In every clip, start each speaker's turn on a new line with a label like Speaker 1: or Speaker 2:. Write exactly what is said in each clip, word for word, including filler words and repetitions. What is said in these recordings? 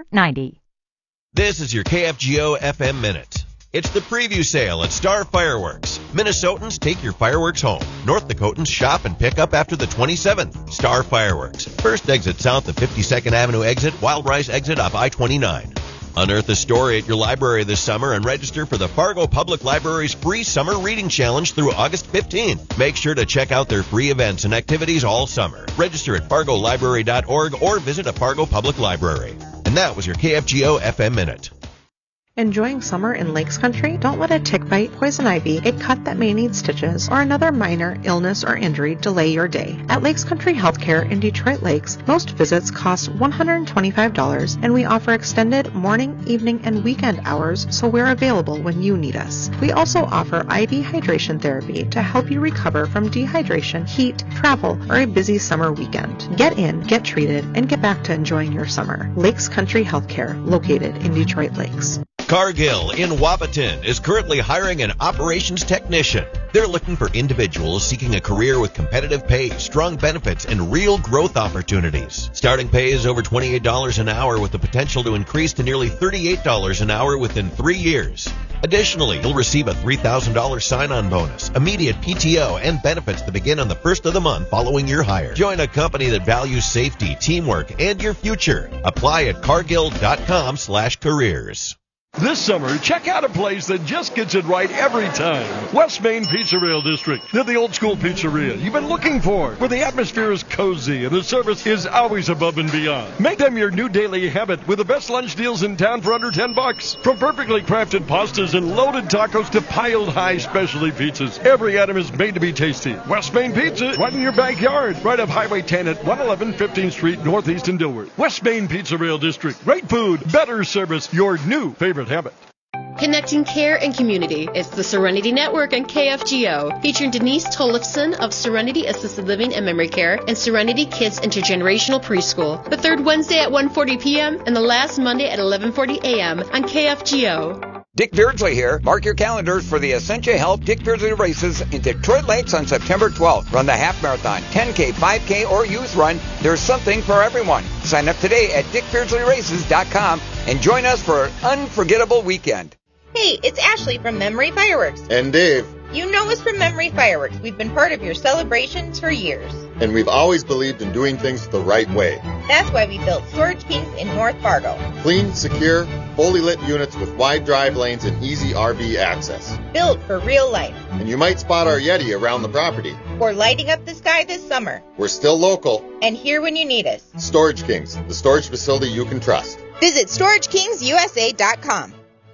Speaker 1: ninety.
Speaker 2: This is your K F G O F M Minute. It's the preview sale at Star Fireworks. Minnesotans, take your fireworks home. North Dakotans, shop and pick up after the twenty-seventh. Star Fireworks. First exit south of fifty-second Avenue exit, Wild Rice exit off I twenty-nine. Unearth a story at your library this summer and register for the Fargo Public Library's free Summer Reading Challenge through August fifteenth. Make sure to check out their free events and activities all summer. Register at fargo library dot org or visit a Fargo Public Library. And that was your K F G O F M Minute.
Speaker 3: Enjoying summer in Lakes Country? Don't let a tick bite, poison ivy, a cut that may need stitches, or another minor illness or injury delay your day. At Lakes Country Healthcare in Detroit Lakes, most visits cost one hundred twenty-five dollars, and we offer extended morning, evening, and weekend hours, so we're available when you need us. We also offer I V hydration therapy to help you recover from dehydration, heat, travel, or a busy summer weekend. Get in, get treated, and get back to enjoying your summer. Lakes Country Healthcare, located in Detroit Lakes.
Speaker 2: Cargill in Wapaton is currently hiring an operations technician. They're looking for individuals seeking a career with competitive pay, strong benefits, and real growth opportunities. Starting pay is over twenty-eight dollars an hour with the potential to increase to nearly thirty-eight dollars an hour within three years. Additionally, you'll receive a three thousand dollars sign-on bonus, immediate P T O, and benefits to begin on the first of the month following your hire. Join a company that values safety, teamwork, and your future. Apply at cargill dot com slash careers.
Speaker 4: This summer, check out a place that just gets it right every time. West Main Pizzeria District. They're the old school pizzeria you've been looking for, where the atmosphere is cozy and the service is always above and beyond. Make them your new daily habit with the best lunch deals in town for under ten bucks. From perfectly crafted pastas and loaded tacos to piled high specialty pizzas, every item is made to be tasty. West Main Pizza, right in your backyard, right off Highway ten at one eleven fifteenth Street, Northeast in Dilworth. West Main Pizzeria District. Great food, better service, your new favorite habit.
Speaker 5: Connecting care and community. It's the Serenity Network and K F G O, featuring Denise Tollefson of Serenity Assisted Living and Memory Care and Serenity Kids Intergenerational Preschool. The third Wednesday at one forty p.m. and the last Monday at eleven forty a.m. on K F G O.
Speaker 6: Dick Beardsley here. Mark your calendars for the Essentia Health Dick Beardsley races in Detroit Lakes on September twelfth. Run the half marathon, ten K, five K, or youth run. There's something for everyone. Sign up today at dick beardsley races dot com and join us for an unforgettable weekend.
Speaker 7: Hey, it's Ashley from Memory Fireworks.
Speaker 8: And Dave.
Speaker 7: You know us from Memory Fireworks. We've been part of your celebrations for years.
Speaker 8: And we've always believed in doing things the right way.
Speaker 7: That's why we built Storage Kings in North Fargo.
Speaker 8: Clean, secure, fully lit units with wide drive lanes and easy R V access.
Speaker 7: Built for real life.
Speaker 8: And you might spot our Yeti around the property.
Speaker 7: Or lighting up the sky this summer.
Speaker 8: We're still local.
Speaker 7: And here when you need us.
Speaker 8: Storage Kings, the storage facility you can trust.
Speaker 7: Visit storage kings u s a dot com.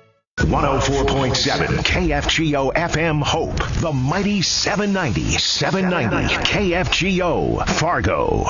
Speaker 9: one oh four point seven K F G O F M Hope, the mighty seven ninety, seven ninety K F G O Fargo.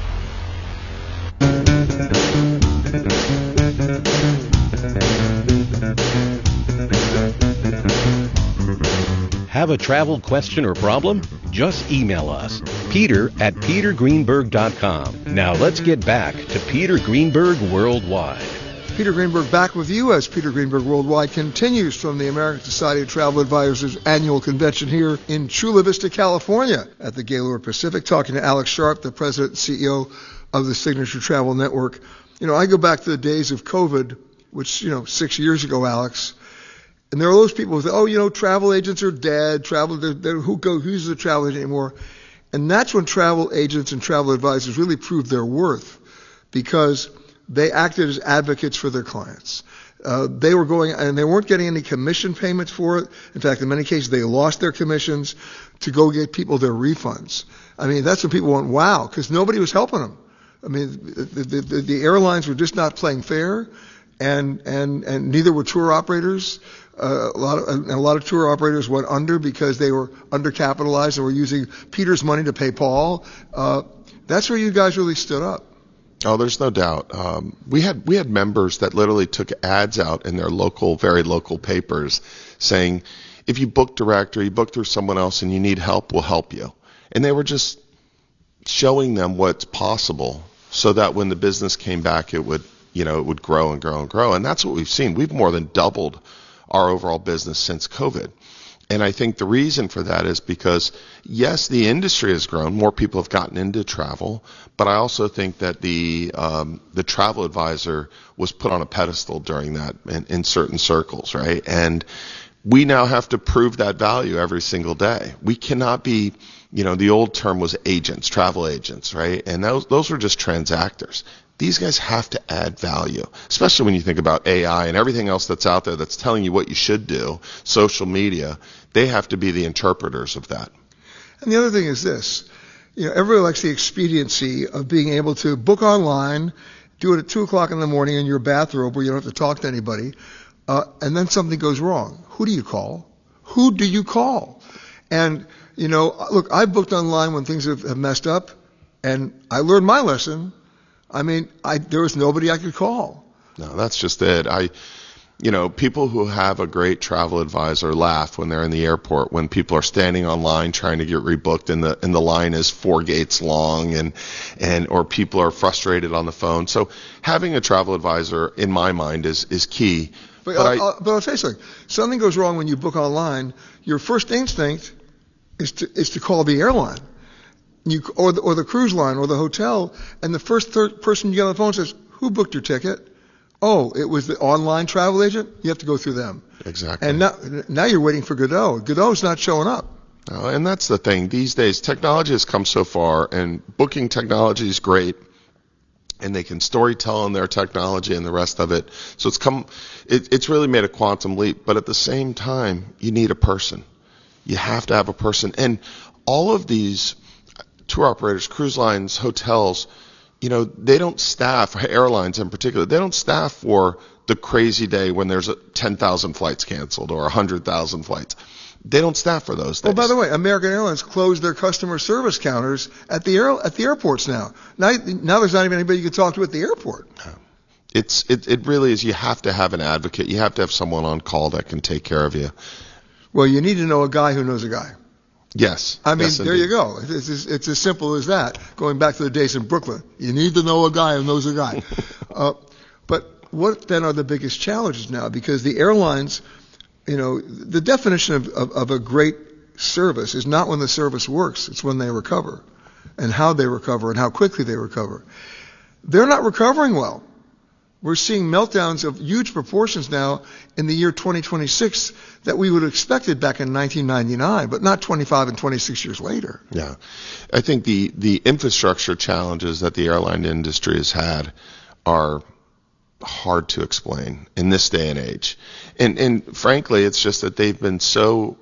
Speaker 10: Have a travel question or problem? Just email us, Peter at peter greenberg dot com. Now let's get back to Peter Greenberg Worldwide.
Speaker 11: Peter Greenberg back with you as Peter Greenberg Worldwide continues from the American Society of Travel Advisors annual convention here in Chula Vista, California at the Gaylord Pacific, talking to Alex Sharp, the president and C E O of the Signature Travel Network. You know, I go back to the days of COVID, which, you know, six years ago, Alex, and there are those people who say, oh, you know, travel agents are dead, travel, they're, they're, who go, who's a travel agent anymore? And that's when travel agents and travel advisors really proved their worth, because they acted as advocates for their clients. Uh, they were going, and they weren't getting any commission payments for it. In fact, in many cases, they lost their commissions to go get people their refunds. I mean, that's when people went, wow, because nobody was helping them. I mean, the, the, the, the airlines were just not playing fair, and, and, and neither were tour operators. Uh, a lot of, and a lot of tour operators went under because they were undercapitalized and were using Peter's money to pay Paul. Uh, that's where you guys really stood up.
Speaker 12: Oh, there's no doubt. Um, we had we had members that literally took ads out in their local, very local papers saying, if you book direct or you book through someone else and you need help, we'll help you. And they were just showing them what's possible so that when the business came back, it would, you know, it would grow and grow and grow. And that's what we've seen. We've more than doubled our overall business since COVID. And I think the reason for that is because, yes, the industry has grown. More people have gotten into travel. But I also think that the um, the travel advisor was put on a pedestal during that in, in certain circles, right? And we now have to prove that value every single day. We cannot be, you know, the old term was agents, travel agents, right? And those those were just transactors. These guys have to add value, especially when you think about A I and everything else that's out there that's telling you what you should do, social media. They have to be the interpreters of that.
Speaker 11: And the other thing is this. You know, everybody likes the expediency of being able to book online, do it at two o'clock in the morning in your bathrobe where you don't have to talk to anybody, uh, and then something goes wrong. Who do you call? Who do you call? And, you know, look, I booked online when things have, have messed up, and I learned my lesson. I mean, I, there was nobody I could call.
Speaker 12: No, that's just it. I, you know, people who have a great travel advisor laugh when they're in the airport, when people are standing online trying to get rebooked and the and the line is four gates long, and and or people are frustrated on the phone. So having a travel advisor, in my mind, is is key.
Speaker 11: But,
Speaker 12: but,
Speaker 11: I'll,
Speaker 12: I,
Speaker 11: I'll, but I'll tell you something. Something goes wrong when you book online. Your first instinct is to is to call the airline. You, or the, or the cruise line or the hotel, and the first third person you get on the phone says, "Who booked your ticket?" Oh, it was the online travel agent. You have to go through them.
Speaker 12: Exactly.
Speaker 11: And now, now you're waiting for Godot. Godot's not showing up.
Speaker 12: No, and that's the thing. These days, technology has come so far, and booking technology is great, and they can storytell on their technology and the rest of it. So it's come, it, it's really made a quantum leap. But at the same time, you need a person. You have to have a person, and all of these tour operators, cruise lines, hotels, you know, they don't staff, airlines in particular, they don't staff for the crazy day when there's a ten thousand flights canceled or one hundred thousand flights. They don't staff for those days.
Speaker 11: Well, by the way, American Airlines closed their customer service counters at the air, at the airports now. Now, now there's not even anybody you can talk to at the airport.
Speaker 12: It's it, it really is. You have to have an advocate. You have to have someone on call that can take care of you.
Speaker 11: Well, you need to know a guy who knows a guy.
Speaker 12: Yes.
Speaker 11: I mean,
Speaker 12: yes,
Speaker 11: there you go. It's, it's, it's as simple as that. Going back to the days in Brooklyn, you need to know a guy who knows a guy. uh, but what then are the biggest challenges now? Because the airlines, you know, the definition of, of, of a great service is not when the service works. It's when they recover and how they recover and how quickly they recover. They're not recovering well. We're seeing meltdowns of huge proportions now in the year twenty twenty-six that we would have expected back in nineteen ninety-nine, but not twenty-five and twenty-six years later.
Speaker 12: Yeah. I think the, the infrastructure challenges that the airline industry has had are hard to explain in this day and age. And, and frankly, it's just that they've been so,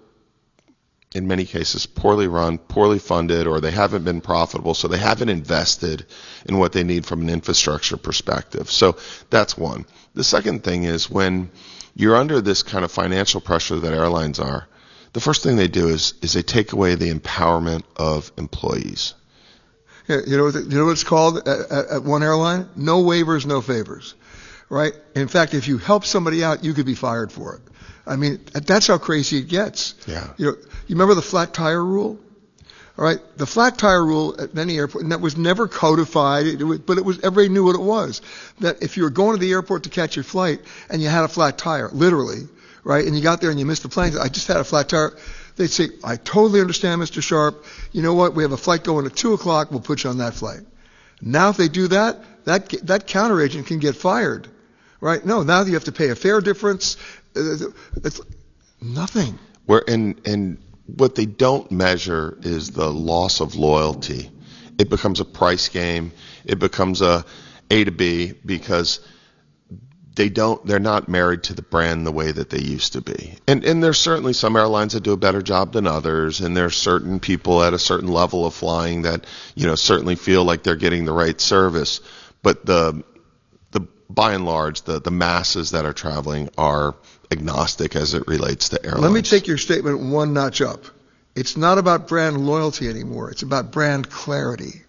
Speaker 12: in many cases, poorly run, poorly funded, or they haven't been profitable, so they haven't invested in what they need from an infrastructure perspective. So that's one. The second thing is when you're under this kind of financial pressure that airlines are, the first thing they do is is they take away the empowerment of employees.
Speaker 11: Yeah, you know what the, you know what it's called at, at one airline? No waivers, no favors, right? In fact, if you help somebody out, you could be fired for it. I mean, that's how crazy it gets.
Speaker 12: Yeah.
Speaker 11: You know, you remember the flat tire rule? All right, the flat tire rule at many airports, and that was never codified, it was, but it was everybody knew what it was. That if you were going to the airport to catch your flight and you had a flat tire, literally, right, and you got there and you missed the plane, I just had a flat tire. They'd say, I totally understand, Mister Sharp. You know what? We have a flight going at two o'clock. We'll put you on that flight. Now, if they do that, that that counter agent can get fired, right? No, now you have to pay a fare difference. It's nothing.
Speaker 12: Where and and. What they don't measure is the loss of loyalty. It becomes a price game. It becomes a A to B because they don't, they're not married to the brand the way that they used to be. And and there's certainly some airlines that do a better job than others, and there's certain people at a certain level of flying that, you know, certainly feel like they're getting the right service. But the the by and large, the the masses that are traveling are agnostic as it relates to airlines.
Speaker 11: Let me take your statement one notch up. It's not about brand loyalty anymore. It's about brand clarity.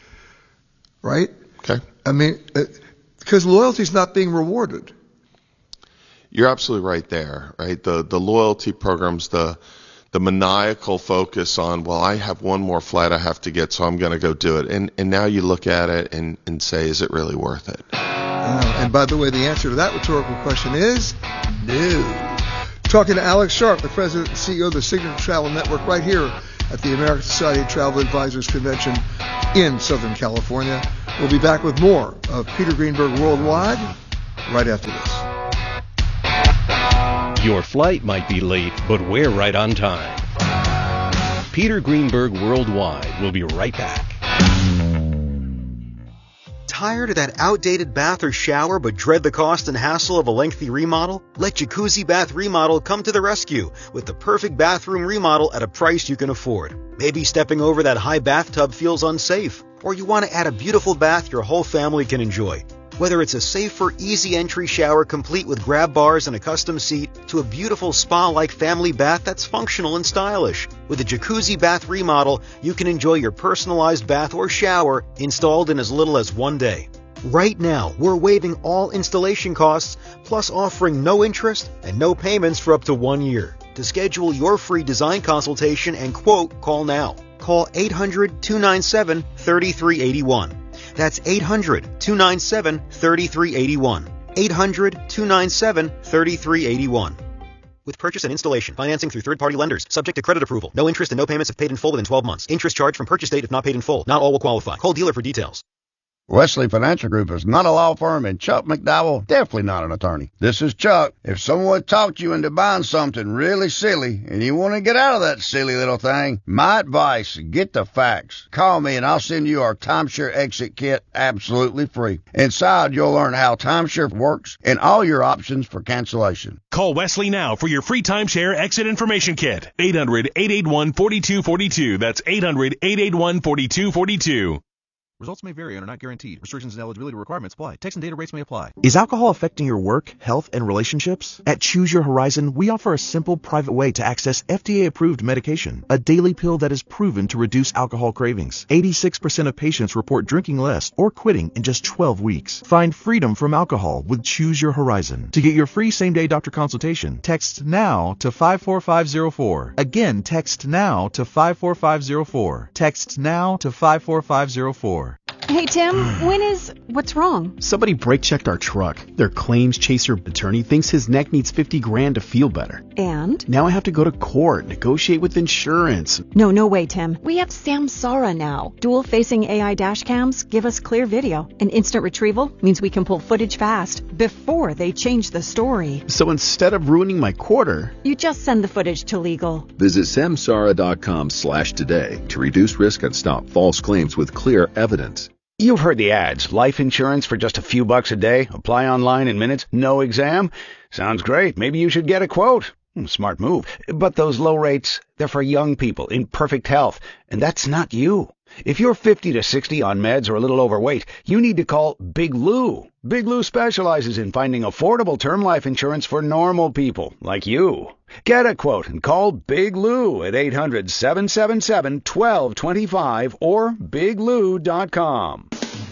Speaker 11: Right?
Speaker 12: Okay.
Speaker 11: I mean, because loyalty is not being rewarded.
Speaker 12: You're absolutely right there, right? The the loyalty programs, the the maniacal focus on, well, I have one more flight I have to get, so I'm going to go do it. And and now you look at it and, and say, is it really worth it?
Speaker 11: Uh, and by the way, the answer to that rhetorical question is no. Talking to Alex Sharp, the president and C E O of the Signature Travel Network, right here at the American Society of Travel Advisors Convention in Southern California. We'll be back with more of Peter Greenberg Worldwide right after this.
Speaker 10: Your flight might be late, but we're right on time. Peter Greenberg Worldwide will be right back.
Speaker 1: Tired of that outdated bath or shower but dread the cost and hassle of a lengthy remodel? Let Jacuzzi Bath Remodel come to the rescue with the perfect bathroom remodel at a price you can afford. Maybe stepping over that high bathtub feels unsafe, or you want to add a beautiful bath your whole family can enjoy. Whether it's a safer, easy entry shower complete with grab bars and a custom seat, to a beautiful spa-like family bath that's functional and stylish. With a Jacuzzi Bath Remodel, you can enjoy your personalized bath or shower installed in as little as one day. Right now, we're waiving all installation costs, plus offering no interest and no payments for up to one year. To schedule your free design consultation and quote, call now. Call eight hundred, two nine seven, three three eight one. That's eight hundred, two nine seven, three three eight one. eight hundred, two nine seven, three three eight one. With purchase and installation, financing through third-party lenders, subject to credit approval. No interest and no payments if paid in full within twelve months. Interest charged from purchase date if not paid in full. Not all will qualify. Call dealer for details.
Speaker 13: Wesley Financial Group is not a law firm, and Chuck McDowell definitely not an attorney. This is Chuck. If someone talked you into buying something really silly and you want to get out of that silly little thing, my advice, get the facts. Call me and I'll send you our timeshare exit kit absolutely free. Inside, you'll learn how timeshare works and all your options for cancellation.
Speaker 14: Call Wesley now for your free timeshare exit information kit. eight hundred, eight eight one, four two four two. That's eight hundred, eight eight one, four two four two.
Speaker 15: Results may vary and are not guaranteed. Restrictions and eligibility requirements apply. Text and data rates may apply.
Speaker 16: Is alcohol affecting your work, health, and relationships? At Choose Your Horizon, we offer a simple, private way to access F D A-approved medication, a daily pill that is proven to reduce alcohol cravings. eighty-six percent of patients report drinking less or quitting in just twelve weeks. Find freedom from alcohol with Choose Your Horizon. To get your free same-day doctor consultation, text NOW to five four five zero four. Again, text NOW to five four five zero four. Text NOW to five four five zero four.
Speaker 17: Hey, Tim, when is... What's wrong?
Speaker 18: Somebody brake-checked our truck. Their claims chaser attorney thinks his neck needs fifty grand to feel better.
Speaker 17: And?
Speaker 18: Now I have to go to court, negotiate with insurance.
Speaker 17: No, no way, Tim. We have Samsara now. Dual-facing A I dash cams give us clear video. And instant retrieval means we can pull footage fast before they change the story.
Speaker 18: So instead of ruining my quarter...
Speaker 17: You just send the footage to legal.
Speaker 19: Visit samsara.com slash today to reduce risk and stop false claims with clear evidence.
Speaker 20: You've heard the ads. Life insurance for just a few bucks a day. Apply online in minutes. No exam. Sounds great. Maybe you should get a quote. Smart move. But those low rates, they're for young people in perfect health. And that's not you. If you're fifty to sixty on meds or a little overweight, you need to call Big Lou. Big Lou specializes in finding affordable term life insurance for normal people like you. Get a quote and call Big Lou at eight hundred, seven seven seven, one two two five or big lou dot com.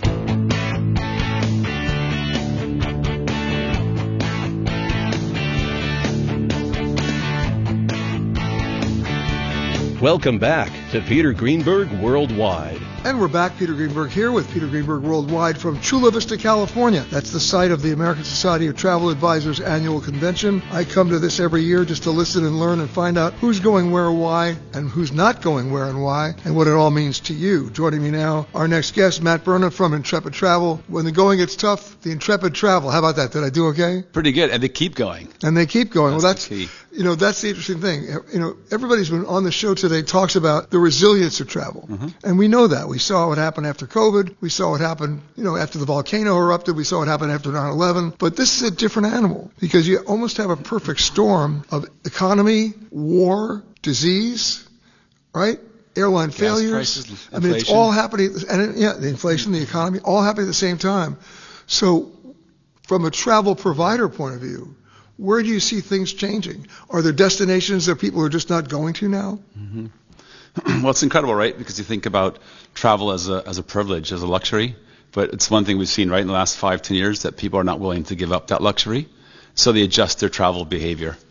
Speaker 10: Welcome back to Peter Greenberg Worldwide.
Speaker 11: And we're back. Peter Greenberg here with Peter Greenberg Worldwide from Chula Vista, California. That's the site of the American Society of Travel Advisors annual convention. I come to this every year just to listen and learn and find out who's going where, why, and who's not going where and why, and what it all means to you. Joining me now, our next guest, Matt Berna from Intrepid Travel. When the going gets tough, the Intrepid Travel. How about that? Did I do okay?
Speaker 21: Pretty good, and they keep going.
Speaker 11: And they keep going.
Speaker 21: That's
Speaker 11: well, that's
Speaker 21: the key.
Speaker 11: You know, that's the interesting thing. You know, everybody's been on the show today talks about the resilience of travel. Mm-hmm. And we know that. We saw what happened after COVID. We saw what happened, you know, after the volcano erupted. We saw what happened after nine eleven. But this is a different animal because you almost have a perfect storm of economy, war, disease, right? Airline
Speaker 21: Gas
Speaker 11: failures.
Speaker 21: prices,
Speaker 11: I mean, it's all happening. And yeah, the inflation, the economy, all happening at the same time. So from a travel provider point of view, where do you see things changing? Are there destinations that people are just not going to now?
Speaker 21: Mm-hmm. Well, it's incredible, right? Because you think about travel as a as a privilege, as a luxury. But it's one thing we've seen, right, in the last five, ten years, that people are not willing to give up that luxury. So they adjust their travel behavior.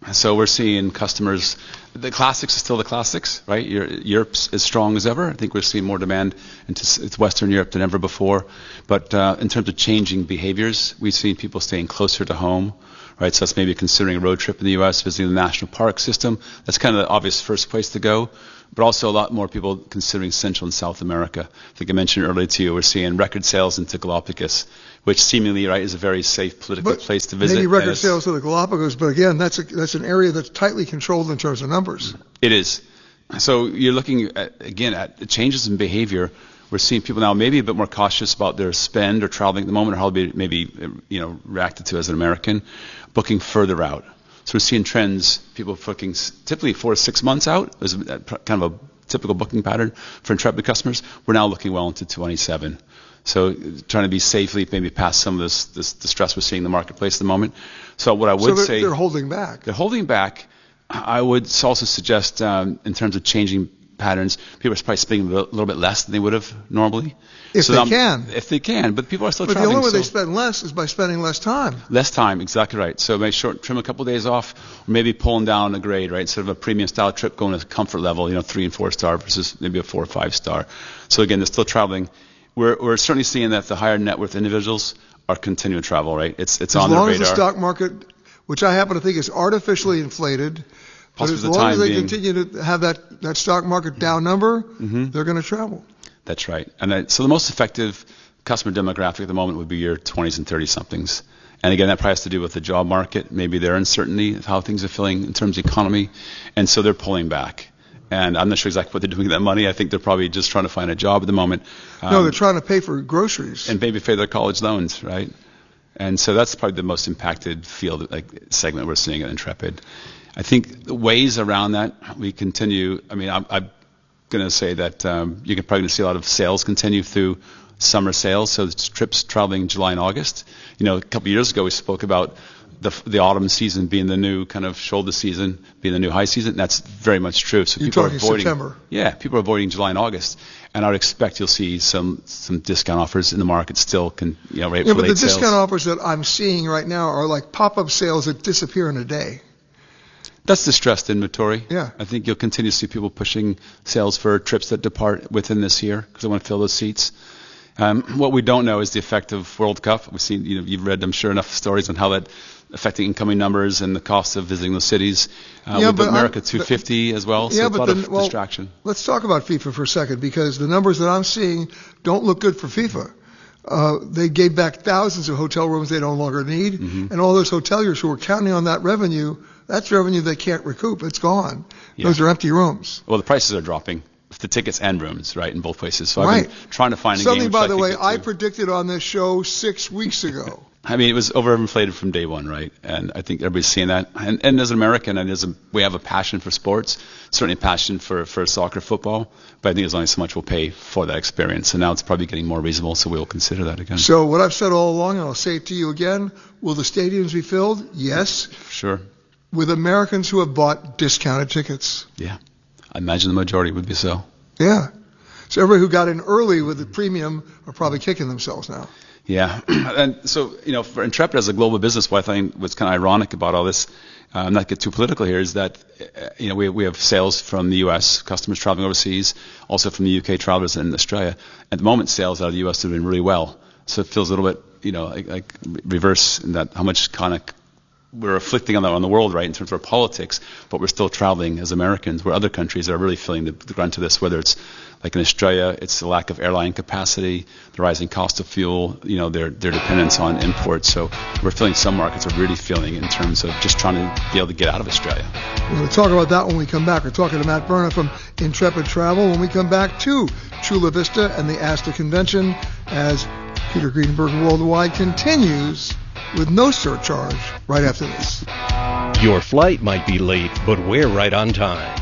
Speaker 21: So we're seeing customers, the classics are still the classics, right? Europe's as strong as ever. I think we're seeing more demand into Western Europe than ever before. But uh, in terms of changing behaviors, we've seen people staying closer to home, right? So that's maybe considering a road trip in the U S, visiting the national park system. That's kind of the obvious first place to go. But also a lot more people considering Central and South America. I think I mentioned earlier to you, we're seeing record sales into Galapagos, which seemingly, right, is a very safe political
Speaker 11: but
Speaker 21: place to visit.
Speaker 11: Maybe record sales to the Galapagos, but again, that's a, that's an area that's tightly controlled in terms of numbers.
Speaker 21: It is. So you're looking at, again, at changes in behavior. We're seeing people now maybe a bit more cautious about their spend or traveling at the moment, or how they'll be maybe, you know, reacted to as an American, booking further out. So we're seeing trends, people booking typically four to six months out. There's a, kind of a typical booking pattern for Intrepid customers. We're now looking well into twenty-seven. So trying to be safely, maybe past some of this, this the stress we're seeing in the marketplace at the moment. So what I would
Speaker 11: so they're,
Speaker 21: say...
Speaker 11: they're holding back.
Speaker 21: They're holding back. I would also suggest, um, in terms of changing patterns, people are probably spending a little bit less than they would have normally.
Speaker 11: If
Speaker 21: so
Speaker 11: they
Speaker 21: um,
Speaker 11: can.
Speaker 21: If they can, but people are still
Speaker 11: but
Speaker 21: traveling.
Speaker 11: But the only way
Speaker 21: so
Speaker 11: they spend less is by spending less time.
Speaker 21: Less time, exactly right. So maybe short, trim a couple of days off, or maybe pulling down a grade, right? Instead of a premium style trip, going to comfort level, you know, three and four star versus maybe a four or five star. So again, they're still traveling. We're, we're certainly seeing that the higher net worth individuals are continuing to travel, right? It's it's
Speaker 11: as
Speaker 21: on their radar.
Speaker 11: As long as the stock market, which I happen to think is artificially inflated, but as long as they being, continue to have that, that stock market down number, mm-hmm. they're going to travel.
Speaker 21: That's right. And I, so the most effective customer demographic at the moment would be your twenties and thirty-somethings. And again, that probably has to do with the job market, maybe their uncertainty of how things are feeling in terms of economy. And so they're pulling back. And I'm not sure exactly what they're doing with that money. I think they're probably just trying to find a job at the moment. Um,
Speaker 11: no, they're trying to pay for groceries.
Speaker 21: And maybe pay their college loans, right? And so that's probably the most impacted field, like segment we're seeing at Intrepid. I think the ways around that, we continue. I mean, I'm, I'm going to say that um, you're probably going to see a lot of sales continue through summer sales. So it's trips traveling July and August. You know, a couple of years ago, we spoke about the the autumn season being the new kind of shoulder season, being the new high season. That's very much true. So
Speaker 11: You're
Speaker 21: people
Speaker 11: talking
Speaker 21: are avoiding
Speaker 11: September.
Speaker 21: Yeah, people are avoiding July and August, and I would expect you'll see some some discount offers in the market still. Can you know, right
Speaker 11: yeah,
Speaker 21: for
Speaker 11: but
Speaker 21: late
Speaker 11: the discount
Speaker 21: sales.
Speaker 11: offers that I'm seeing right now are like pop-up sales that disappear in a day.
Speaker 21: That's distressed inventory.
Speaker 11: Yeah.
Speaker 21: I think you'll continue to see people pushing sales for trips that depart within this year because they want to fill those seats. Um, what we don't know is the effect of World Cup. We've seen, you know, you've read, I'm sure, enough stories on how that affecting incoming numbers and the cost of visiting those cities. Uh,
Speaker 11: yeah,
Speaker 21: with
Speaker 11: but
Speaker 21: America
Speaker 11: I'm,
Speaker 21: two fifty as well, so
Speaker 11: yeah,
Speaker 21: it's a lot
Speaker 11: then,
Speaker 21: of
Speaker 11: well,
Speaker 21: distraction.
Speaker 11: Let's talk about FIFA for a second because the numbers that I'm seeing don't look good for FIFA. Uh, they gave back thousands of hotel rooms they no longer need, mm-hmm. and all those hoteliers who were counting on that revenue, that's revenue they can't recoup. It's gone. Yeah. Those are empty rooms.
Speaker 21: Well, the prices are dropping. The tickets and rooms, right, in both places. So
Speaker 11: right.
Speaker 21: I've been trying to find a
Speaker 11: Something,
Speaker 21: game.
Speaker 11: by the way, I predicted on this show six weeks ago.
Speaker 21: I mean, it was overinflated from day one, right? And I think everybody's seeing that. And, and as an American, and as a, we have a passion for sports, certainly a passion for, for soccer, football, but I think there's only so much we'll pay for that experience. And now it's probably getting more reasonable, so we'll consider that again.
Speaker 11: So what I've said all along, and I'll say it to you again, will the stadiums be filled? Yes.
Speaker 21: Sure.
Speaker 11: With Americans who have bought discounted tickets.
Speaker 21: Yeah. I imagine the majority would be so.
Speaker 11: Yeah. So everybody who got in early with the premium are probably kicking themselves now.
Speaker 21: Yeah. And so, you know, for Intrepid as a global business, what I think was kind of ironic about all this, uh, I'm not get too political here, is that, uh, you know, we, we have sales from the U S, customers traveling overseas, also from the U K travelers in Australia. At the moment, sales out of the U S are doing really well. So it feels a little bit, you know, like, like reverse in that how much kind of we're afflicting on the, on the world, right, in terms of our politics, but we're still traveling as Americans, where other countries are really feeling the, the brunt of this, whether it's like in Australia, it's the lack of airline capacity, the rising cost of fuel, you know, their their dependence on imports. So we're feeling some markets are really feeling in terms of just trying to be able to get out of Australia.
Speaker 11: We're going to talk about that when we come back. We're talking to Matt Berna from Intrepid Travel when we come back to Chula Vista and the ASTA Convention as Peter Greenberg Worldwide continues with no surcharge right after this.
Speaker 10: Your flight might be late, but we're right on time.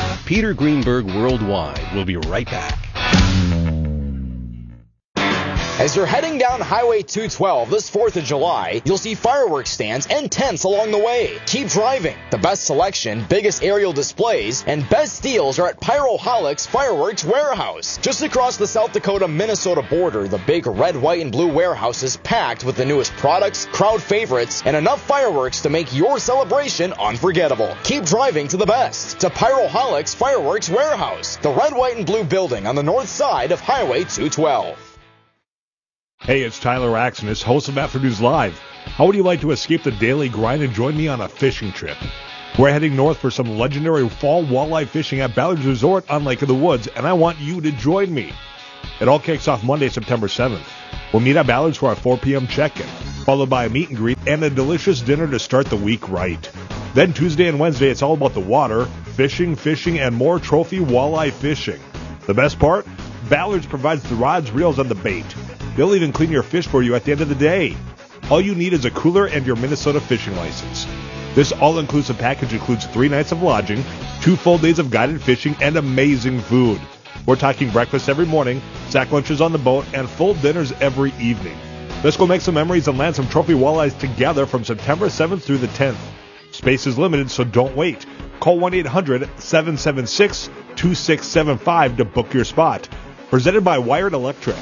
Speaker 10: Peter Greenberg Worldwide will be right back.
Speaker 3: As you're heading down Highway two twelve this fourth of July, you'll see fireworks stands and tents along the way. Keep driving. The best selection, biggest aerial displays, and best deals are at Pyroholics Fireworks Warehouse. Just across the South Dakota-Minnesota border, the big red, white, and blue warehouse is packed with the newest products, crowd favorites, and enough fireworks to make your celebration unforgettable. Keep driving to the best. To Pyroholics Fireworks Warehouse, the red, white, and blue building on the north side of Highway two twelve.
Speaker 22: Hey, it's Tyler Axonis, host of Afternoons Live. How would you like to escape the daily grind and join me on a fishing trip? We're heading north for some legendary fall walleye fishing at Ballard's Resort on Lake of the Woods, and I want you to join me. It all kicks off Monday, September seventh. We'll meet at Ballard's for our four p.m. check-in, followed by a meet and greet and a delicious dinner to start the week right. Then Tuesday and Wednesday, it's all about the water, fishing, fishing, and more trophy walleye fishing. The best part? Ballard's provides the rods, reels, and the bait. They'll even clean your fish for you at the end of the day. All you need is a cooler and your Minnesota fishing license. This all-inclusive package includes three nights of lodging, two full days of guided fishing, and amazing food. We're talking breakfast every morning, sack lunches on the boat, and full dinners every evening. Let's go make some memories and land some trophy walleyes together from September seventh through the tenth. Space is limited, so don't wait. Call one eight hundred seven seven six two six seven five to book your spot. Presented by Wired Electric.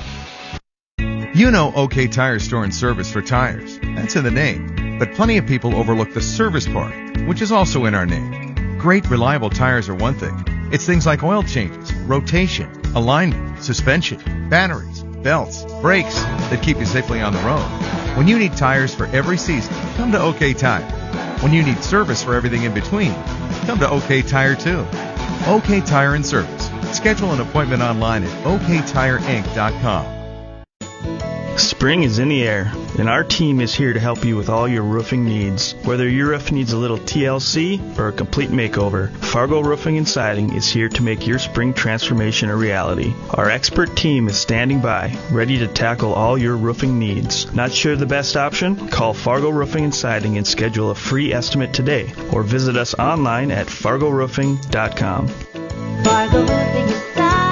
Speaker 23: You know OK Tire Store and Service for tires. That's in the name. But plenty of people overlook the service part, which is also in our name. Great, reliable tires are one thing. It's things like oil changes, rotation, alignment, suspension, batteries, belts, brakes that keep you safely on the road. When you need tires for every season, come to OK Tire. When you need service for everything in between, come to OK Tire too. OK Tire and Service. Schedule an appointment online at O K Tire Inc dot com.
Speaker 24: Spring is in the air, and our team is here to help you with all your roofing needs. Whether your roof needs a little T L C or a complete makeover, Fargo Roofing and Siding is here to make your spring transformation a reality. Our expert team is standing by, ready to tackle all your roofing needs. Not sure the best option? Call Fargo Roofing and Siding and schedule a free estimate today, or visit us online at fargo roofing dot com.
Speaker 25: Fargo Roofing and Siding.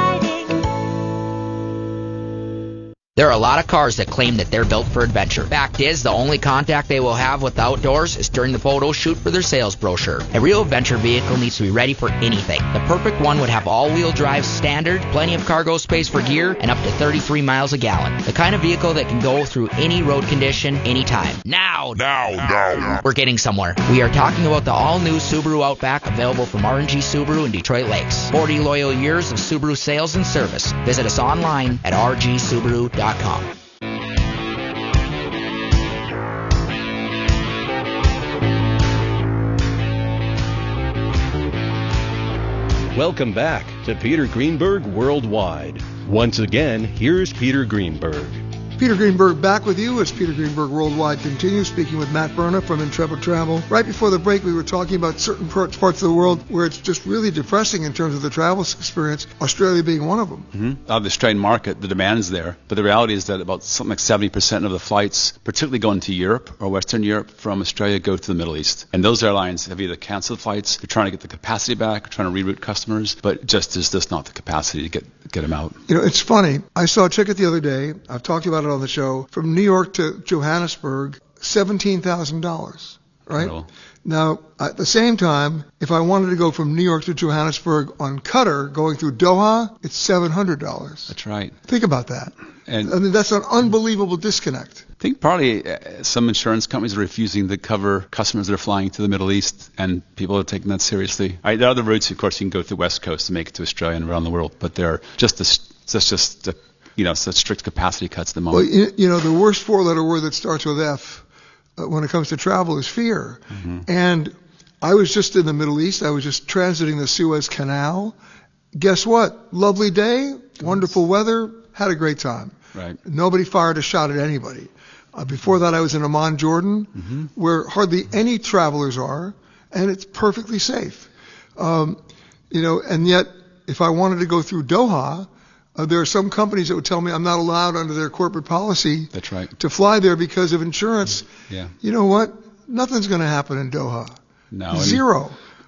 Speaker 26: There are a lot of cars that claim that they're built for adventure. Fact is, the only contact they will have with outdoors is during the photo shoot for their sales brochure. A real adventure vehicle needs to be ready for anything. The perfect one would have all-wheel drive standard, plenty of cargo space for gear, and up to thirty-three miles a gallon. The kind of vehicle that can go through any road condition, anytime. Now! Now! Now! We're getting somewhere. We are talking about the all-new Subaru Outback, available from R and G Subaru in Detroit Lakes. forty loyal years of Subaru sales and service. Visit us online at r g subaru dot com.
Speaker 10: Welcome back to Peter Greenberg Worldwide. Once again, here's Peter Greenberg.
Speaker 11: Peter Greenberg back with you as Peter Greenberg Worldwide continues, speaking with Matt Berna from Intrepid Travel. Right before the break, we were talking about certain parts of the world where it's just really depressing in terms of the travel experience, Australia being one of them.
Speaker 21: Mm-hmm. Out of the Australian market, the demand is there, but the reality is that about something like seventy percent of the flights, particularly going to Europe or Western Europe from Australia, go to the Middle East. And those airlines have either canceled flights, they're trying to get the capacity back, trying to reroute customers, but just there's just not the capacity to get, get them out.
Speaker 11: You know, it's funny. I saw a ticket the other day. I've talked about it on the show, from New York to Johannesburg, seventeen thousand dollars, right? Cool. Now, at the same time, if I wanted to go from New York to Johannesburg on Qatar, going through Doha, it's seven hundred dollars.
Speaker 21: That's right.
Speaker 11: Think about that. And I mean, that's an unbelievable disconnect.
Speaker 21: I think partly uh, some insurance companies are refusing to cover customers that are flying to the Middle East, and people are taking that seriously. Right, there are other routes, of course, you can go to the West Coast to make it to Australia and around the world, but they're just a, that's just a, you know, such strict capacity cuts at the moment.
Speaker 11: Well, you, you know, the worst four-letter word that starts with F uh, when it comes to travel is fear. Mm-hmm. And I was just in the Middle East. I was just transiting the Suez Canal. Guess what? Lovely day, wonderful weather, had a great time.
Speaker 21: Right.
Speaker 11: Nobody fired a shot at anybody. Uh, before that, I was in Amman, Jordan, mm-hmm. where hardly any travelers are, and it's perfectly safe. Um, you know, and yet, if I wanted to go through Doha, Uh, there are some companies that would tell me I'm not allowed under their corporate policy
Speaker 21: That's right.
Speaker 11: to fly there because of insurance.
Speaker 21: Yeah.
Speaker 11: You know what? Nothing's going to happen in Doha.
Speaker 21: No.
Speaker 11: Zero.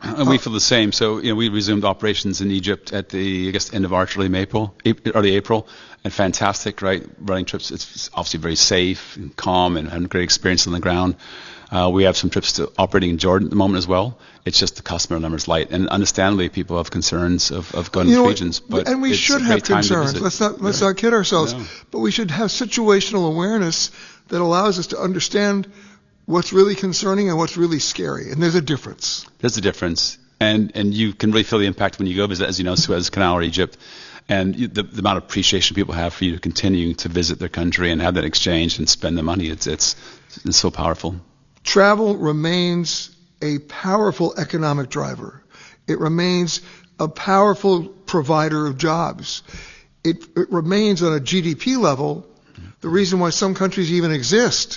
Speaker 21: And we feel the same. So, you know, we resumed operations in Egypt at the, I guess, end of March, early April, early April, and fantastic, right? Running trips, it's obviously very safe and calm and having a great experience on the ground. Uh, we have some trips to operating in Jordan at the moment as well. It's just the customer numbers light, and understandably, people have concerns of, of going
Speaker 11: you
Speaker 21: to
Speaker 11: know,
Speaker 21: regions. But
Speaker 11: and we
Speaker 21: it's
Speaker 11: should
Speaker 21: a
Speaker 11: have
Speaker 21: great time to
Speaker 11: concerns.
Speaker 21: visit.
Speaker 11: Let's not let's
Speaker 21: Yeah.
Speaker 11: not kid ourselves.
Speaker 21: No.
Speaker 11: But we should have situational awareness that allows us to understand what's really concerning and what's really scary. And there's a difference.
Speaker 21: There's a difference, and and you can really feel the impact when you go visit, as you know, Suez Canal or Egypt, and you, the, the amount of appreciation people have for you to continue to visit their country and have that exchange and spend the money. It's it's it's so powerful.
Speaker 11: Travel remains a powerful economic driver. It remains a powerful provider of jobs. It, it remains on a G D P level the reason why some countries even exist.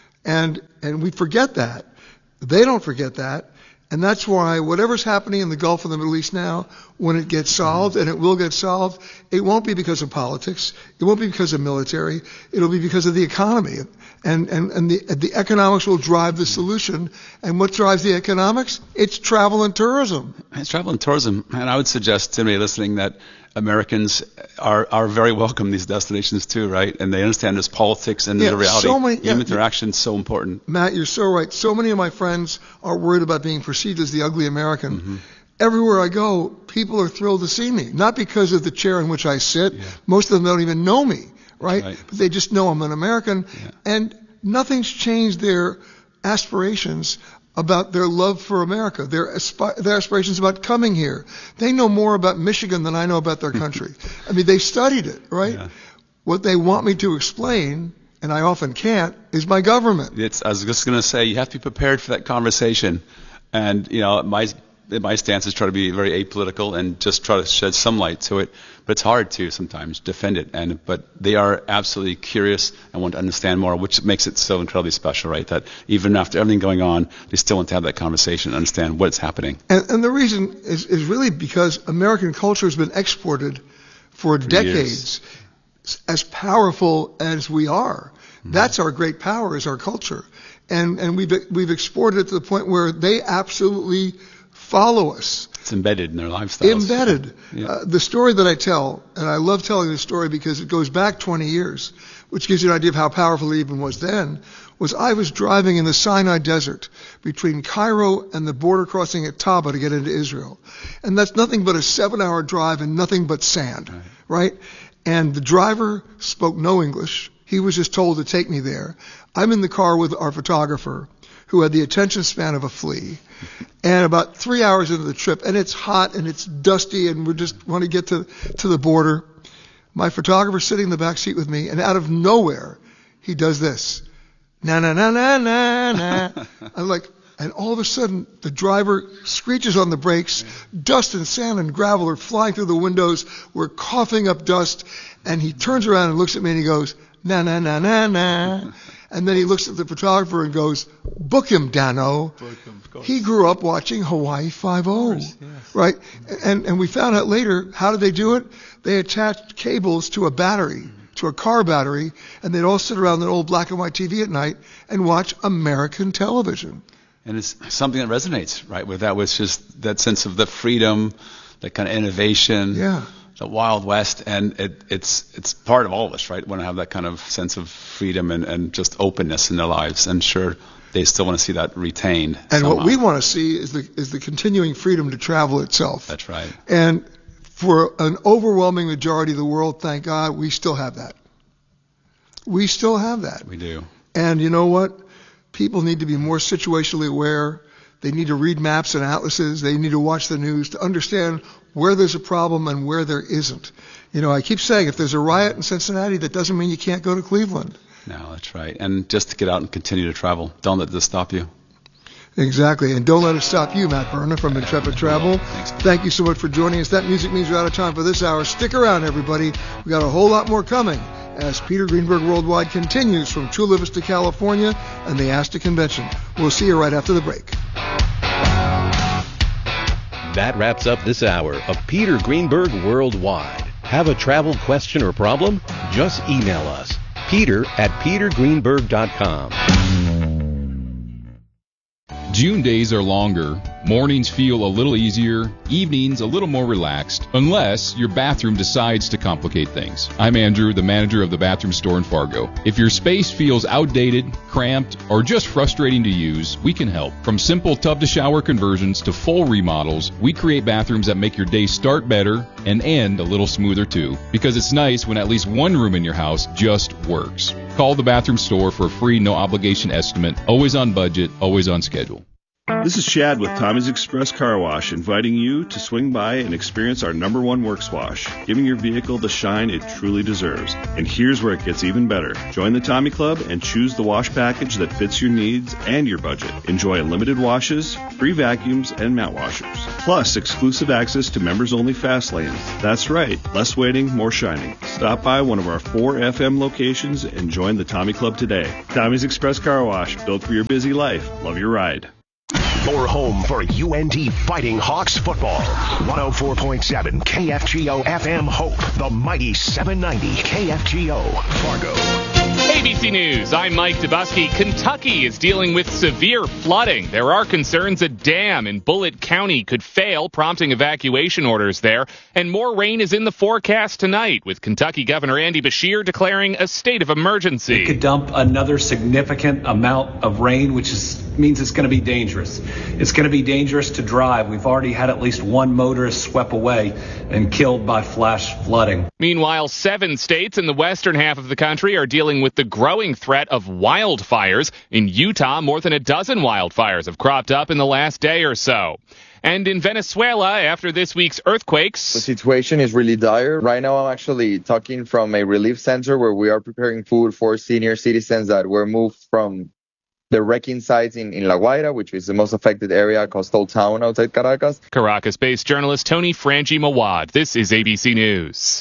Speaker 11: And and we forget that. They don't forget that. And that's why whatever's happening in the Gulf and the Middle East now, when it gets solved, and it will get solved, it won't be because of politics. It won't be because of military. It'll be because of the economy. And, and, and the, the economics will drive the solution. And what drives the economics? It's travel and tourism.
Speaker 21: It's travel and tourism. And I would suggest to anybody listening that Americans are, are very welcome these destinations too, right? And they understand there's politics and
Speaker 11: Yeah,
Speaker 21: there's a reality.
Speaker 11: so many- yeah,
Speaker 21: Human interaction is so important.
Speaker 11: Matt, you're so right. So many of my friends are worried about being perceived as the ugly American.
Speaker 21: Mm-hmm.
Speaker 11: Everywhere I go, people are thrilled to see me. Not because of the chair in which I sit. Most of them don't even know me, right?
Speaker 21: Right.
Speaker 11: But they just know I'm an American. And nothing's changed their aspirations about their love for America, their, aspi- their aspirations about coming here. They know more about Michigan than I know about their country. I mean, they studied it, right?
Speaker 21: Yeah.
Speaker 11: What they want me to explain, and I often can't, is my government.
Speaker 21: It's, I was just going to say, you have to be prepared for that conversation. And, you know, my my stance is try to be very apolitical and just try to shed some light to it. But it's hard to sometimes defend it. And but they are absolutely curious and want to understand more, which makes it so incredibly special, right? That even after everything going on, they still want to have that conversation and understand what's happening.
Speaker 11: And, and the reason is, is really because American culture has been exported for,
Speaker 21: For
Speaker 11: decades.
Speaker 21: years.
Speaker 11: As powerful as we are, mm-hmm. That's our great power, is our culture. And and we've we've exported it to the point where they absolutely follow us.
Speaker 21: It's embedded in their lifestyles.
Speaker 11: Embedded.
Speaker 21: Yeah.
Speaker 11: Uh, the story that I tell, and I love telling this story because it goes back twenty years, which gives you an idea of how powerful it even was then, was I was driving in the Sinai Desert between Cairo and the border crossing at Taba to get into Israel. And that's nothing but a seven-hour drive and nothing but sand, right? right? And the driver spoke no English. He was just told to take me there. I'm in the car with our photographer, who had the attention span of a flea. And about three hours into the trip, and it's hot and it's dusty, and we just want to get to to the border. My photographer's sitting in the back seat with me, and out of nowhere, he does this. Na na na na na na. I'm like, and all of a sudden, the driver screeches on the brakes. Dust and sand and gravel are flying through the windows. We're coughing up dust, and he turns around and looks at me and he goes, na na na na na. And then he looks at the photographer and goes, book him, Dano.
Speaker 21: Book him, of course.
Speaker 11: He grew up watching Hawaii Five-O, yes. Right? And and we found out later, how did they do it? They attached cables to a battery, to a car battery, and they'd all sit around an old black and white T V at night and watch American television.
Speaker 21: And it's something that resonates, right, with that, was just that sense of the freedom, that kind of innovation.
Speaker 11: Yeah.
Speaker 21: The Wild West, and it, it's it's part of all of us, right? Want to have that kind of sense of freedom and, and just openness in their lives. And sure, they still want to see that retained.
Speaker 11: And
Speaker 21: somehow.
Speaker 11: what we want to see is the is the continuing freedom to travel itself.
Speaker 21: That's right.
Speaker 11: And for an overwhelming majority of the world, thank God, we still have that. We still have that.
Speaker 21: We do.
Speaker 11: And you know what? People need to be more situationally aware. They need to read maps and atlases. They need to watch the news to understand where there's a problem and where there isn't. You know, I keep saying, if there's a riot in Cincinnati, that doesn't mean you can't go to Cleveland.
Speaker 21: No, that's right. And just to get out and continue to travel. Don't let this stop you.
Speaker 11: Exactly. And don't let it stop you, Matt Berna from Intrepid Travel.
Speaker 21: Thanks.
Speaker 11: Thank you so much for joining us. That music means we're out of time for this hour. Stick around, everybody. We got a whole lot more coming as Peter Greenberg Worldwide continues from Chula Vista, California, and the ASTA Convention. We'll see you right after the break.
Speaker 10: That wraps up this hour of Peter Greenberg Worldwide. Have a travel question or problem? Just email us, peter at peter greenberg dot com.
Speaker 2: June days are longer, Mornings feel a little easier, evenings a little more relaxed, unless your bathroom decides to complicate things. I'm Andrew, the manager of the bathroom store in Fargo. If your space feels outdated, cramped, or just frustrating to use, we can help. From simple tub-to-shower conversions to full remodels, we create bathrooms that make your day start better and end a little smoother too. Because it's nice when at least one room in your house just works. Call the bathroom store for a free no-obligation estimate. Always on budget, always on schedule.
Speaker 4: This is Chad with Tommy's Express Car Wash, inviting you to swing by and experience our number one works wash, giving your vehicle the shine it truly deserves. And here's where it gets even better. Join the Tommy Club and choose the wash package that fits your needs and your budget. Enjoy unlimited washes, free vacuums, and mat washers. Plus, exclusive access to members-only fast lanes. That's right, less waiting, more shining. Stop by one of our four F M locations and join the Tommy Club today. Tommy's Express Car Wash, built for your busy life. Love your ride.
Speaker 9: Your home for U N T Fighting Hawks football. one oh four point seven K F G O F M Hope. The mighty seven ninety K F G O Fargo.
Speaker 5: A B C News, I'm Mike Dubusky. Kentucky is dealing with severe flooding. There are concerns a dam in Bullitt County could fail, prompting evacuation orders there. And more rain is in the forecast tonight, with Kentucky Governor Andy Beshear declaring a state of emergency.
Speaker 6: It could dump another significant amount of rain, which is, means it's going to be dangerous. It's going to be dangerous to drive. We've already had at least one motorist swept away and killed by flash flooding.
Speaker 5: Meanwhile, seven states in the western half of the country are dealing with the growing threat of wildfires. In Utah, more than a dozen wildfires have cropped up in the last day or so. And in Venezuela, after this week's earthquakes,
Speaker 7: the situation is really dire. Right now, I'm actually talking from a relief center where we are preparing food for senior citizens that were moved from the wrecking sites in, in La Guaira, which is the most affected area, coastal town outside Caracas.
Speaker 5: Caracas-based journalist Tony Frangi Mawad. This is A B C News.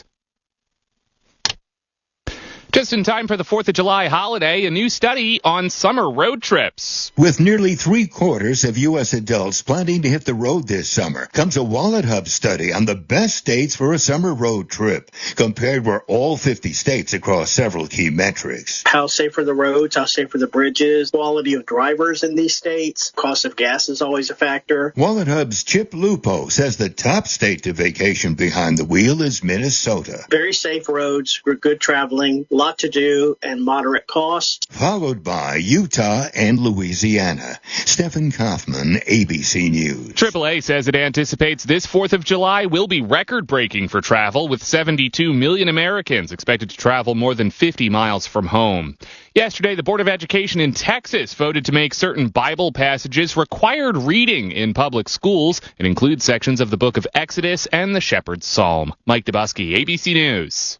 Speaker 5: Just in time for the fourth of July holiday, a new study on summer road trips.
Speaker 8: With nearly three-quarters of U S adults planning to hit the road this summer, comes a WalletHub study on the best states for a summer road trip, compared with all fifty states across several key metrics.
Speaker 27: How safe are the roads? How safe are the bridges? Quality of drivers in these states? Cost of gas is always a factor.
Speaker 8: WalletHub's Chip Lupo says the top state to vacation behind the wheel is Minnesota.
Speaker 27: Very safe roads for good traveling, lot to do, and moderate cost.
Speaker 8: Followed by Utah and Louisiana. Stephen Kaufman, A B C News.
Speaker 5: triple A says it anticipates this fourth of July will be record-breaking for travel, with seventy-two million Americans expected to travel more than fifty miles from home. Yesterday, the Board of Education in Texas voted to make certain Bible passages required reading in public schools. It includes sections of the book of Exodus and the Shepherd's Psalm. Mike Dubusky, A B C News.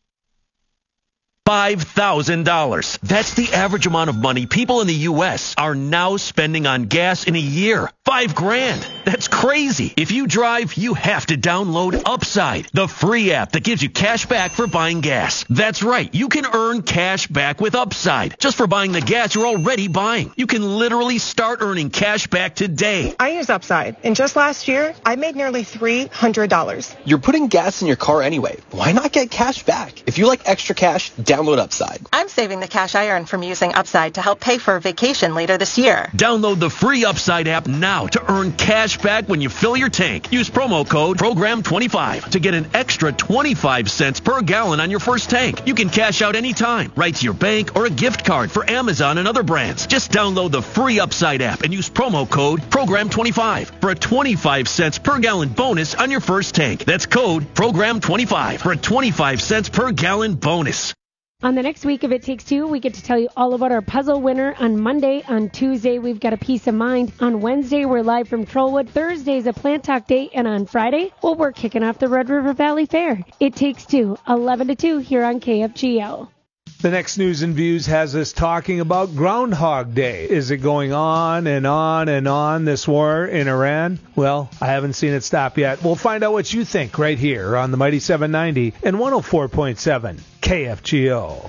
Speaker 28: five thousand dollars. That's the average amount of money people in the U S are now spending on gas in a year. Five grand. That's crazy. If you drive, you have to download Upside, the free app that gives you cash back for buying gas. That's right. You can earn cash back with Upside just for buying the gas you're already buying. You can literally start earning cash back today.
Speaker 29: I use Upside, and just last year, I made nearly three hundred dollars.
Speaker 30: You're putting gas in your car anyway. Why not get cash back? If you like extra cash, download Upside.
Speaker 29: I'm saving the cash I earn from using Upside to help pay for a vacation later this year.
Speaker 28: Download the free Upside app now to earn cash back when you fill your tank. Use promo code program twenty-five to get an extra twenty-five cents per gallon on your first tank. You can cash out anytime, right to your bank or a gift card for Amazon and other brands. Just download the free Upside app and use promo code program twenty-five for a twenty-five cents per gallon bonus on your first tank. That's code program twenty-five for a twenty-five cents per gallon bonus.
Speaker 31: On the next week of It Takes Two, we get to tell you all about our puzzle winner on Monday. On Tuesday, we've got a Peace of Mind. On Wednesday, we're live from Trollwood. Thursday's a Plant Talk Day. And on Friday, well, we're kicking off the Red River Valley Fair. It Takes Two, eleven to two here on K F G O.
Speaker 32: The next News and Views has us talking about Groundhog Day. Is it going on and on and on, this war in Iran? Well, I haven't seen it stop yet. We'll find out what you think right here on the Mighty seven ninety and one oh four point seven K F G O.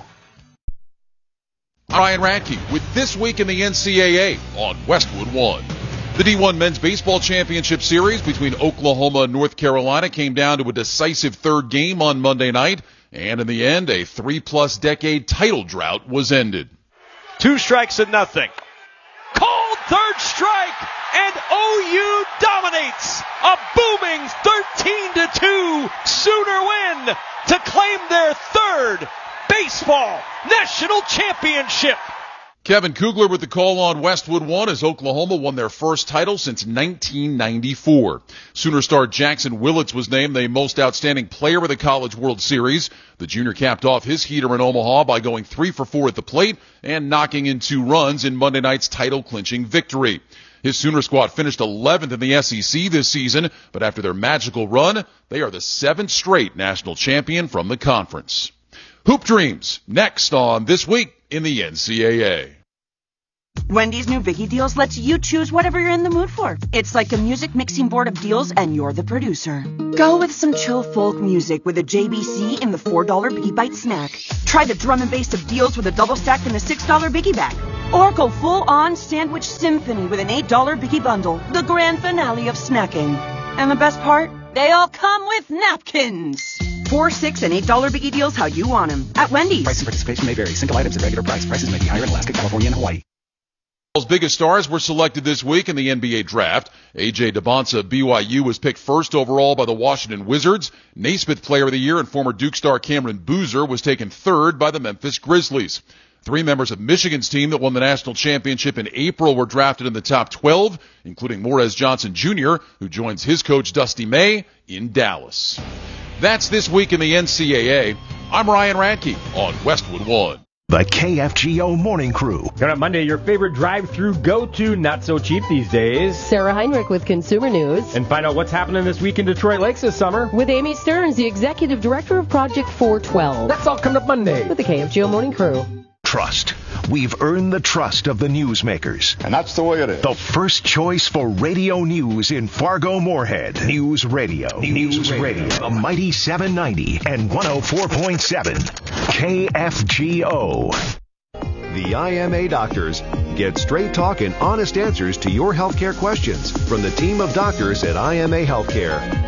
Speaker 33: Ryan Radke with This Week in the N C double A on Westwood One. The D one Men's Baseball Championship Series between Oklahoma and North Carolina came down to a decisive third game on Monday night. And in the end, a three-plus decade title drought was ended.
Speaker 34: Two strikes and nothing. Called third strike, and
Speaker 1: O U dominates. A booming thirteen to two Sooner win to claim their third baseball national championship.
Speaker 33: Kevin Kugler with the call on Westwood One as Oklahoma won their first title since nineteen ninety-four. Sooner star Jackson Willits was named the most outstanding player of the College World Series. The junior capped off his heater in Omaha by going three for four at the plate and knocking in two runs in Monday night's title-clinching victory. His Sooner squad finished eleventh in the S E C this season, but after their magical run, they are the seventh straight national champion from the conference. Hoop Dreams, next on This Week in the N C double A.
Speaker 3: Wendy's new Biggie Deals lets you choose whatever you're in the mood for. It's like a music mixing board of deals, and you're the producer. Go with some chill folk music with a J B C in the four dollar Biggie Bite snack. Try the drum and bass of deals with a double stack in the six dollar Biggie bag. Or go full-on sandwich symphony with an eight dollar Biggie bundle, the grand finale of snacking. And the best part? They all come with napkins. Four, six, and eight dollar Biggie Deals how you want them. At Wendy's.
Speaker 12: Price and participation may vary. Single items at regular price. Prices may be higher in Alaska, California, and Hawaii.
Speaker 33: Biggest stars were selected this week in the N B A draft. A J Debonsa of B Y U was picked first overall by the Washington Wizards. Naismith Player of the Year and former Duke star Cameron Boozer was taken third by the Memphis Grizzlies. Three members of Michigan's team that won the national championship in April were drafted in the top twelve, including Morez Johnson Junior, who joins his coach Dusty May in Dallas. That's This Week in the N C double A. I'm Ryan Radke on Westwood One.
Speaker 9: The K F G O Morning Crew.
Speaker 13: Coming up Monday, your favorite drive-through go-to, not so cheap these days.
Speaker 14: Sarah Heinrich with Consumer News.
Speaker 13: And find out what's happening this week in Detroit Lakes this summer.
Speaker 14: With Amy Stearns, the Executive Director of Project four twelve.
Speaker 13: That's all coming up Monday.
Speaker 14: With the K F G O Morning Crew.
Speaker 9: Trust. We've earned the trust of the newsmakers.
Speaker 15: And that's the way it is.
Speaker 9: The first choice for radio news in Fargo-Moorhead. News Radio. News, news radio. radio. The Mighty seven ninety and one oh four point seven. K F G O.
Speaker 16: The I M A doctors get straight talk and honest answers to your healthcare questions from the team of doctors at I M A Healthcare.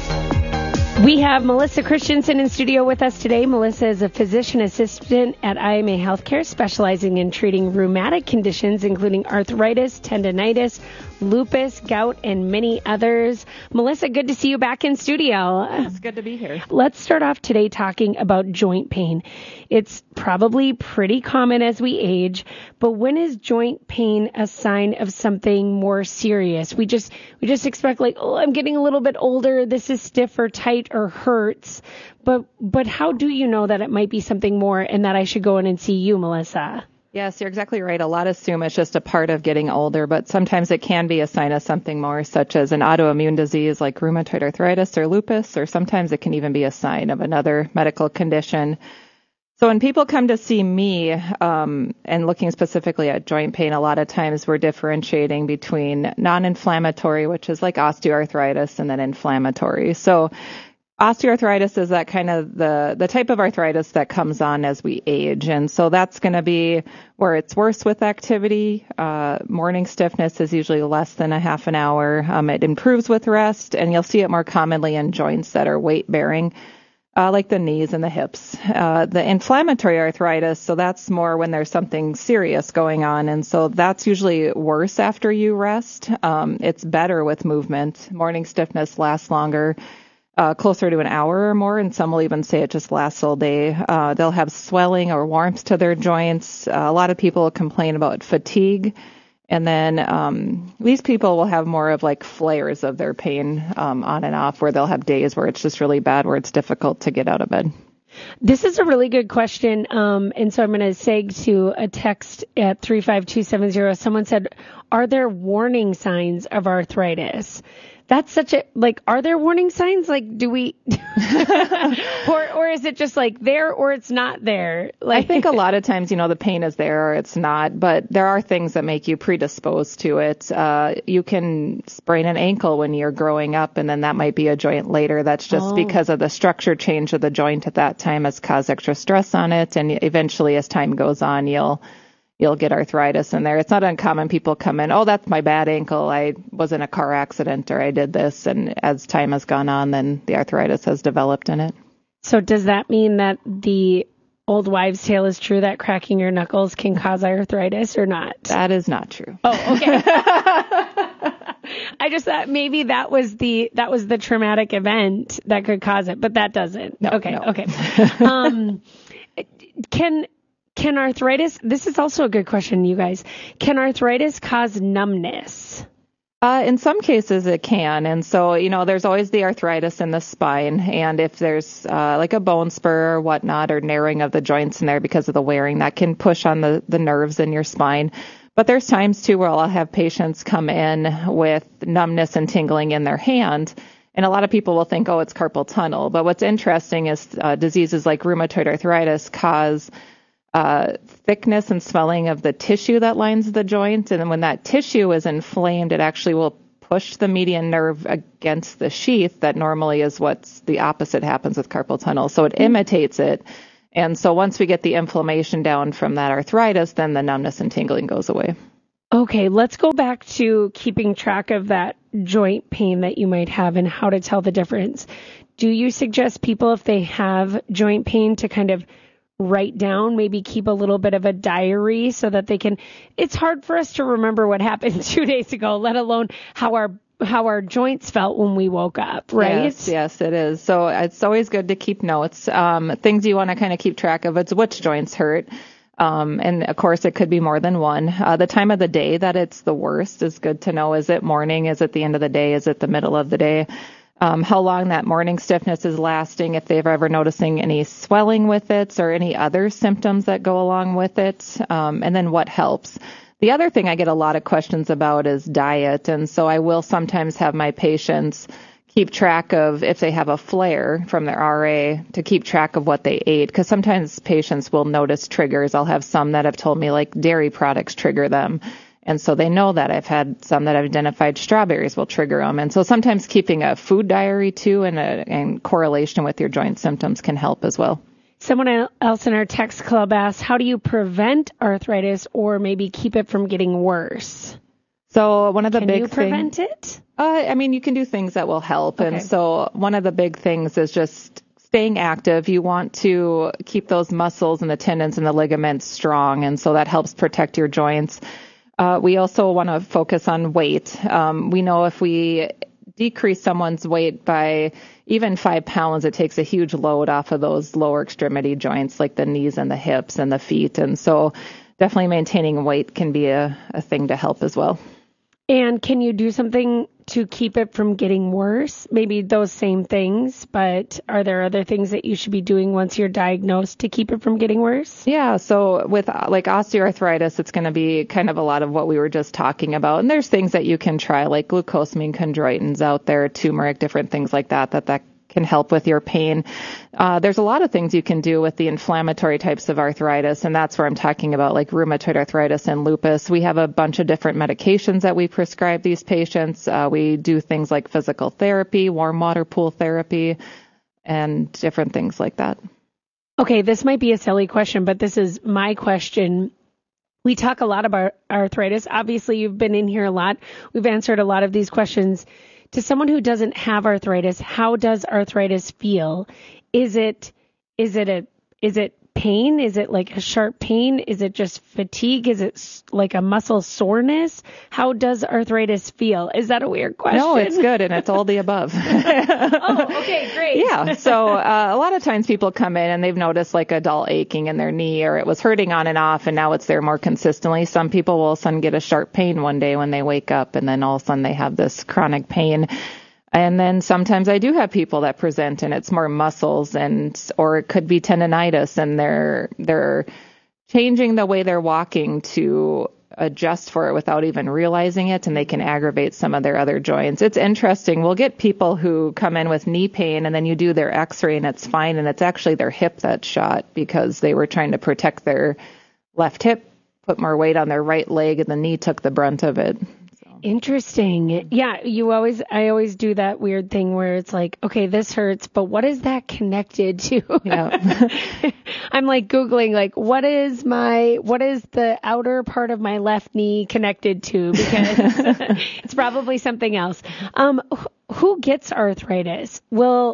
Speaker 31: We have Melissa Christensen in studio with us today. Melissa is a physician assistant at I M A Healthcare, specializing in treating rheumatic conditions, including arthritis, tendonitis, lupus, gout, and many others. Melissa, good to see you back in studio.
Speaker 17: It's good to be here.
Speaker 31: Let's start off today talking about joint pain. It's probably pretty common as we age, but when is joint pain a sign of something more serious? We just we just expect like, oh, I'm getting a little bit older, this is stiff or tight or hurts. But but how do you know that it might be something more and that I should go in and see you, Melissa?
Speaker 17: Yes, you're exactly right. A lot assume it's just a part of getting older, but sometimes it can be a sign of something more, such as an autoimmune disease like rheumatoid arthritis or lupus, or sometimes it can even be a sign of another medical condition. So when people come to see me, um, and looking specifically at joint pain, a lot of times we're differentiating between non-inflammatory, which is like osteoarthritis, and then inflammatory. So osteoarthritis is that kind of the, the type of arthritis that comes on as we age. And so that's going to be where it's worse with activity. Uh, morning stiffness is usually less than a half an hour. Um, it improves with rest, and you'll see it more commonly in joints that are weight-bearing, uh, like the knees and the hips. Uh, the inflammatory arthritis, so that's more when there's something serious going on. And so that's usually worse after you rest. Um, it's better with movement. Morning stiffness lasts longer. Uh, closer to an hour or more, and some will even say it just lasts all day. Uh, they'll have swelling or warmth to their joints. Uh, a lot of people complain about fatigue. And then um, these people will have more of like flares of their pain um, on and off, where they'll have days where it's just really bad, where it's difficult to get out of bed.
Speaker 31: This is a really good question, um, and so I'm going to seg to a text at three five two seven zero. Someone said, are there warning signs of arthritis? That's such a, like, are there warning signs? Like, do we, or or is it just like there or it's not there? Like,
Speaker 17: I think a lot of times, you know, the pain is there or it's not, but there are things that make you predisposed to it. Uh, you can sprain an ankle when you're growing up, and then that might be a joint later. That's just oh. because of the structure change of the joint at that time has caused extra stress on it. And eventually, as time goes on, you'll You'll get arthritis in there. It's not uncommon. People come in, oh, that's my bad ankle. I was in a car accident, or I did this. And as time has gone on, then the arthritis has developed in it.
Speaker 31: So does that mean that the old wives' tale is true, that cracking your knuckles can cause arthritis, or not?
Speaker 17: That is not true.
Speaker 31: Oh, okay. just thought maybe that was the that was the traumatic event that could cause it, but that doesn't.
Speaker 17: No,
Speaker 31: okay,
Speaker 17: no.
Speaker 31: okay. Um, can can arthritis? This is also a good question, you guys. Can arthritis cause numbness?
Speaker 17: Uh, in some cases it can. And so, you know, there's always the arthritis in the spine. And if there's uh, like a bone spur or whatnot, or narrowing of the joints in there because of the wearing, that can push on the, the nerves in your spine. But there's times too where I'll have patients come in with numbness and tingling in their hand. And a lot of people will think, oh, it's carpal tunnel. But what's interesting is uh, diseases like rheumatoid arthritis cause Uh, thickness and swelling of the tissue that lines the joint. And then when that tissue is inflamed, it actually will push the median nerve against the sheath. That normally is what's the opposite happens with carpal tunnel. So it imitates it. And so once we get the inflammation down from that arthritis, then the numbness and tingling goes away.
Speaker 31: Okay, let's go back to keeping track of that joint pain that you might have and how to tell the difference. Do you suggest people, if they have joint pain, to kind of write down, maybe keep a little bit of a diary so that they can, it's hard for us to remember what happened two days ago, let alone how our how our joints felt when we woke up, right?
Speaker 17: Yes, yes, it is. So it's always good to keep notes. Um, things you want to kind of keep track of, it's which joints hurt. Um, and of course it could be more than one. Uh, the time of the day that it's the worst is good to know. Is it morning? Is it the end of the day? Is it the middle of the day? Um, how long that morning stiffness is lasting, if they've ever noticing any swelling with it or any other symptoms that go along with it, um, and then what helps. The other thing I get a lot of questions about is diet, and so I will sometimes have my patients keep track of if they have a flare from their R A, to keep track of what they ate, because sometimes patients will notice triggers. I'll have some that have told me like dairy products trigger them. And so they know that. I've had some that have identified strawberries will trigger them. And so sometimes keeping a food diary, too, and a, in correlation with your joint symptoms can help as well.
Speaker 31: Someone else in our text club asked, how do you prevent arthritis or maybe keep it from getting worse?
Speaker 17: So one of the
Speaker 31: can
Speaker 17: big
Speaker 31: you prevent thing, it?
Speaker 17: Uh, I mean, you can do things that will help. Okay. And so one of the big things is just staying active. You want to keep those muscles and the tendons and the ligaments strong. And so that helps protect your joints. Uh, we also want to focus on weight. Um, we know if we decrease someone's weight by even five pounds, it takes a huge load off of those lower extremity joints like the knees and the hips and the feet. And so definitely maintaining weight can be a, a thing to help as well.
Speaker 31: And can you do something to keep it from getting worse? Maybe those same things, but are there other things that you should be doing once you're diagnosed to keep it from getting worse?
Speaker 17: Yeah, so with uh, like osteoarthritis, it's going to be kind of a lot of what we were just talking about. And there's things that you can try, like glucosamine chondroitins out there, turmeric, different things like that, that that can help with your pain. Uh, there's a lot of things you can do with the inflammatory types of arthritis, and that's where I'm talking about like rheumatoid arthritis and lupus. We have a bunch of different medications that we prescribe these patients. Uh, we do things like physical therapy, warm water pool therapy, and different things like that.
Speaker 31: Okay, this might be a silly question, but this is my question. We talk a lot about arthritis. Obviously, you've been in here a lot. We've answered a lot of these questions. To someone who doesn't have arthritis, how does arthritis feel? Is it, is it a, is it pain? Is it like a sharp pain? Is it just fatigue? Is it like a muscle soreness? How does arthritis feel? Is that a weird question?
Speaker 17: No, it's good, and it's all the above.
Speaker 31: Oh, okay, great.
Speaker 17: Yeah, so uh, a lot of times people come in and they've noticed like a dull aching in their knee, or it was hurting on and off, and now it's there more consistently. Some people will all of a sudden get a sharp pain one day when they wake up, and then all of a sudden they have this chronic pain. And then sometimes I do have people that present and it's more muscles, and or it could be tendonitis, and they're they're changing the way they're walking to adjust for it without even realizing it, and they can aggravate some of their other joints. It's interesting. We'll get people who come in with knee pain, and then you do their x-ray and it's fine, and it's actually their hip that's shot because they were trying to protect their left hip, put more weight on their right leg, and the knee took the brunt of it.
Speaker 31: Interesting. Yeah, you always, I always do that weird thing where it's like, okay, this hurts, but what is that connected to?
Speaker 17: Yeah.
Speaker 31: I'm like Googling, like, what is my, what is the outer part of my left knee connected to? Because it's probably something else. Um, who gets arthritis? Will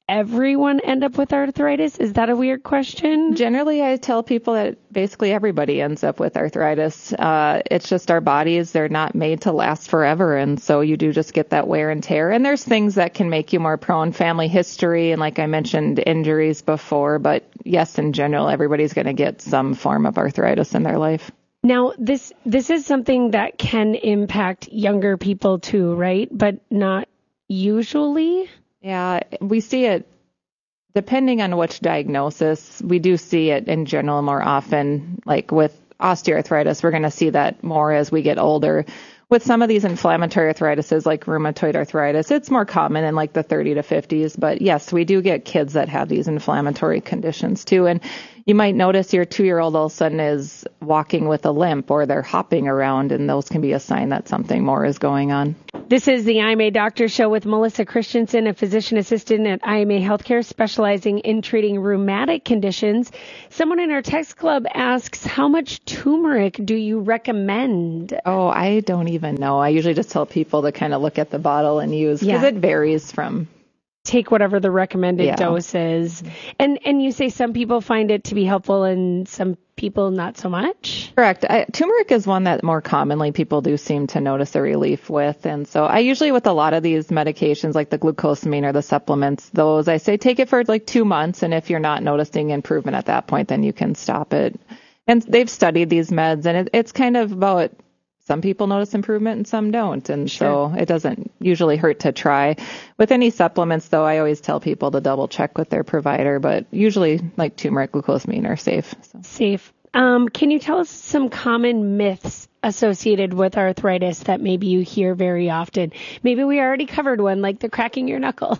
Speaker 31: everyone end up with arthritis? Is that a weird question?
Speaker 17: Generally, I tell people that basically everybody ends up with arthritis. Uh, it's just our bodies, they're not made to last forever. And so you do just get that wear and tear. And there's things that can make you more prone, family history, and like I mentioned, injuries before. But yes, in general, everybody's going to get some form of arthritis in their life.
Speaker 31: Now, this this is something that can impact younger people too, right? But not usually?
Speaker 17: Yeah, we see it depending on which diagnosis. We do see it in general more often. Like with osteoarthritis, we're going to see that more as we get older. With some of these inflammatory arthritises like rheumatoid arthritis, it's more common in like the thirty to fifties. But yes, we do get kids that have these inflammatory conditions too. And you might notice your two-year-old all of a sudden is walking with a limp or they're hopping around, and those can be a sign that something more is going on.
Speaker 31: This is the I M A Doctor Show with Melissa Christensen, a physician assistant at I M A Healthcare specializing in treating rheumatic conditions. Someone in our text club asks, how much turmeric do you recommend?
Speaker 17: Oh, I don't even know. I usually just tell people to kind of look at the bottle and use, because
Speaker 31: Yeah.
Speaker 17: it varies from...
Speaker 31: Take whatever the recommended
Speaker 17: Yeah.
Speaker 31: dose is. And and you say some people find it to be helpful and some people not so much?
Speaker 17: Correct. I, turmeric is one that more commonly people do seem to notice a relief with. And so I usually, with a lot of these medications like the glucosamine or the supplements, those I say take it for like two months. And if you're not noticing improvement at that point, then you can stop it. And they've studied these meds, and it, it's kind of about... Some people notice improvement and some don't. And
Speaker 31: Sure.
Speaker 17: so it doesn't usually hurt to try. With any supplements, though, I always tell people to double check with their provider. But usually, like turmeric, glucosamine are safe. So.
Speaker 31: Safe. Um, can you tell us some common myths associated with arthritis that maybe you hear very often? Maybe we already covered one, like the cracking your knuckle.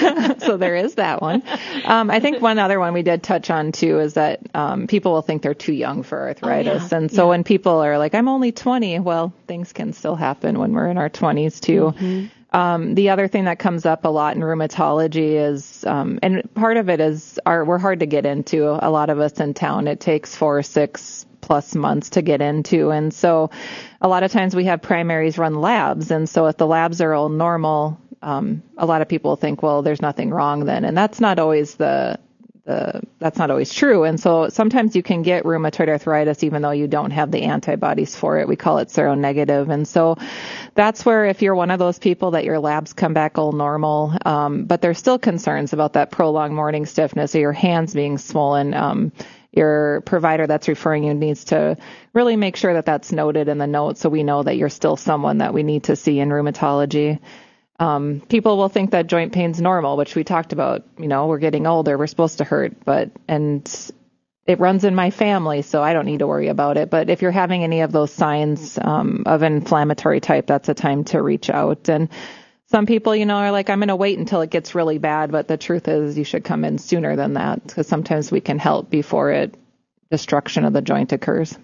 Speaker 17: So there is that one. Um, I think one other one we did touch on, too, is that um, people will think they're too young for arthritis.
Speaker 31: Oh, yeah.
Speaker 17: And so
Speaker 31: Yeah.
Speaker 17: when people are like, I'm only twenty, well, things can still happen when we're in our twenties, too.
Speaker 31: Mm-hmm.
Speaker 17: Um, the other thing that comes up a lot in rheumatology is, um, and part of it is our, we're hard to get into. A lot of us in town, it takes four or six plus months to get into. And so a lot of times we have primaries run labs. And so if the labs are all normal, um, a lot of people think, well, there's nothing wrong then. And that's not always the, the, that's not always true. And so sometimes you can get rheumatoid arthritis even though you don't have the antibodies for it. We call it seronegative. And so that's where if you're one of those people that your labs come back all normal, um, but there's still concerns about that prolonged morning stiffness or your hands being swollen, um, your provider that's referring you needs to really make sure that that's noted in the note so we know that you're still someone that we need to see in rheumatology. Um, people will think that joint pain's normal, which we talked about. You know, we're getting older, we're supposed to hurt, but, and it runs in my family, so I don't need to worry about it. But if you're having any of those signs um, of an inflammatory type, that's a time to reach out. And some people, you know, are like, I'm going to wait until it gets really bad. But the truth is you should come in sooner than that, because sometimes we can help before it destruction of the joint occurs.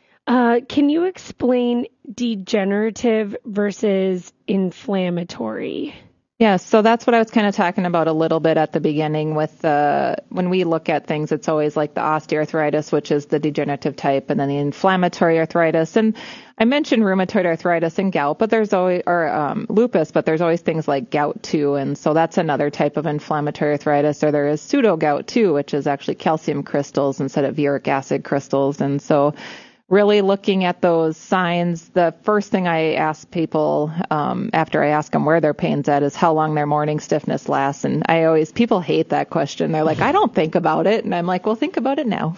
Speaker 31: Uh, can you explain degenerative versus inflammatory?
Speaker 17: Yes, so that's what I was kind of talking about a little bit at the beginning with uh, when we look at things, it's always like the osteoarthritis, which is the degenerative type, and then the inflammatory arthritis. And I mentioned rheumatoid arthritis and gout, but there's always, or um, lupus, but there's always things like gout too. And so that's another type of inflammatory arthritis. Or there is pseudo-gout too, which is actually calcium crystals instead of uric acid crystals. And so really looking at those signs, the first thing I ask people um, after I ask them where their pain's at is how long their morning stiffness lasts. And I always, people hate that question. They're like, I don't think about it. And I'm like, well, think about it now.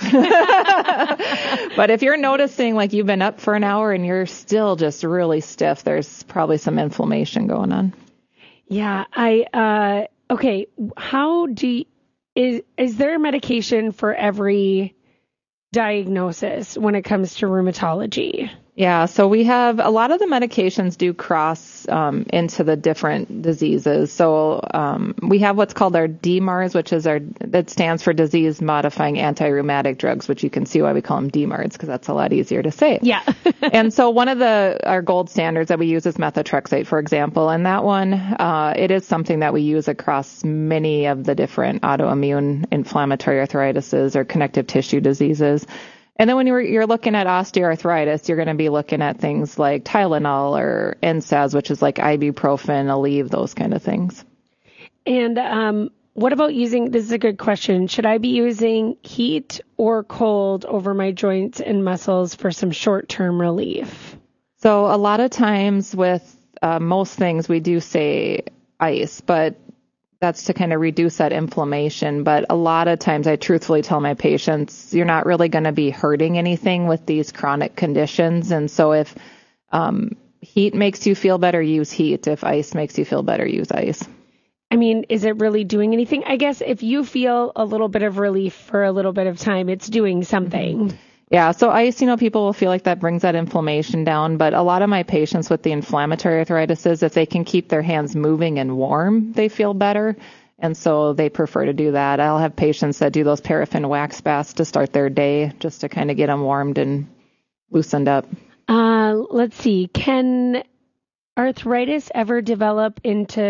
Speaker 17: But if you're noticing like you've been up for an hour and you're still just really stiff, there's probably some inflammation going on.
Speaker 31: Yeah, I, uh, okay, how do you, is, is there a medication for every diagnosis when it comes to rheumatology?
Speaker 17: Yeah, so we have a lot of the medications do cross um, into the different diseases. So um, we have what's called our D MARDs, which is our, that stands for disease modifying anti-rheumatic drugs, which you can see why we call them D MARDs, because that's a lot easier to say.
Speaker 31: Yeah.
Speaker 17: And so one of the, our gold standards that we use is methotrexate, for example. And that one, uh, it is something that we use across many of the different autoimmune inflammatory arthritises or connective tissue diseases. And then when you're, you're looking at osteoarthritis, you're going to be looking at things like Tylenol or N SAIDs, which is like ibuprofen, Aleve, those kind of things.
Speaker 31: And um, what about using, this is a good question, should I be using heat or cold over my joints and muscles for some short-term relief?
Speaker 17: So a lot of times with uh, most things, we do say ice, but that's to kind of reduce that inflammation. But a lot of times I truthfully tell my patients, you're not really going to be hurting anything with these chronic conditions. And so if um, heat makes you feel better, use heat. If ice makes you feel better, use ice.
Speaker 31: I mean, is it really doing anything? I guess if you feel a little bit of relief for a little bit of time, it's doing something.
Speaker 17: Yeah, so ice, you know, people will feel like that brings that inflammation down, but a lot of my patients with the inflammatory arthritis, if they can keep their hands moving and warm, they feel better, and so they prefer to do that. I'll have patients that do those paraffin wax baths to start their day, just to kind of get them warmed and loosened up.
Speaker 31: Uh, let's see, can arthritis ever develop into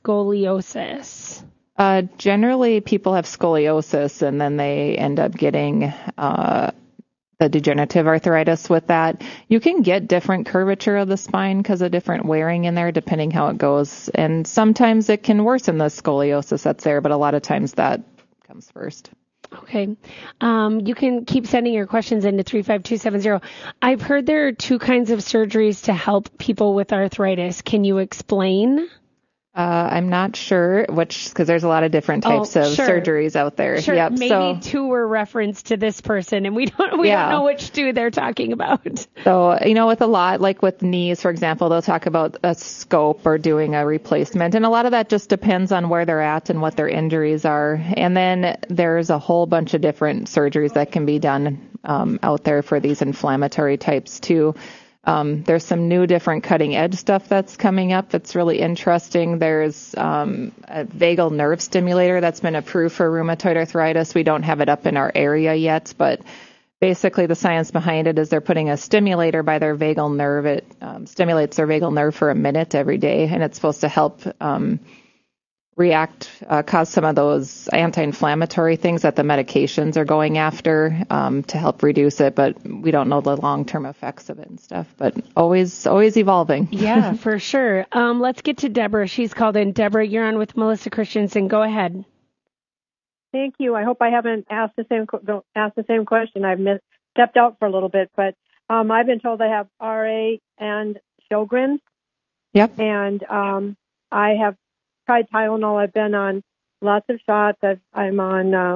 Speaker 31: scoliosis?
Speaker 17: Uh, generally, people have scoliosis, and then they end up getting uh the degenerative arthritis with that. You can get different curvature of the spine because of different wearing in there, depending how it goes. And sometimes it can worsen the scoliosis that's there, but a lot of times that comes first.
Speaker 31: Okay. Um, you can keep sending your questions into three five two seven zero. I've heard there are two kinds of surgeries to help people with arthritis. Can you explain?
Speaker 17: Uh, I'm not sure which, because there's a lot of different types
Speaker 31: oh,
Speaker 17: of
Speaker 31: sure.
Speaker 17: surgeries out there.
Speaker 31: Sure.
Speaker 17: Yep.
Speaker 31: Maybe
Speaker 17: so,
Speaker 31: two were referenced to this person, and we don't we
Speaker 17: yeah.
Speaker 31: don't know which two they're talking about.
Speaker 17: So, you know, with a lot, like with knees, for example, they'll talk about a scope or doing a replacement, and a lot of that just depends on where they're at and what their injuries are. And then there's a whole bunch of different surgeries that can be done um, out there for these inflammatory types too. Um, there's some new different cutting edge stuff that's coming up that's really interesting. There's um, a vagal nerve stimulator that's been approved for rheumatoid arthritis. We don't have it up in our area yet, but basically the science behind it is they're putting a stimulator by their vagal nerve. It um, stimulates their vagal nerve for a minute every day, and it's supposed to help um, react, uh, cause some of those anti-inflammatory things that the medications are going after um, to help reduce it, but we don't know the long-term effects of it and stuff, but always, always evolving.
Speaker 31: Yeah, for sure. Um, let's get to Deborah. She's called in. Deborah, you're on with Melissa Christensen. Go ahead.
Speaker 2: Thank you. I hope I haven't asked the same asked the same question. I've missed, stepped out for a little bit, but um, I've been told I have R A and Sjogren's.
Speaker 17: Yep.
Speaker 2: And um, I have tried Tylenol. I've been on lots of shots. I've, I'm on, uh,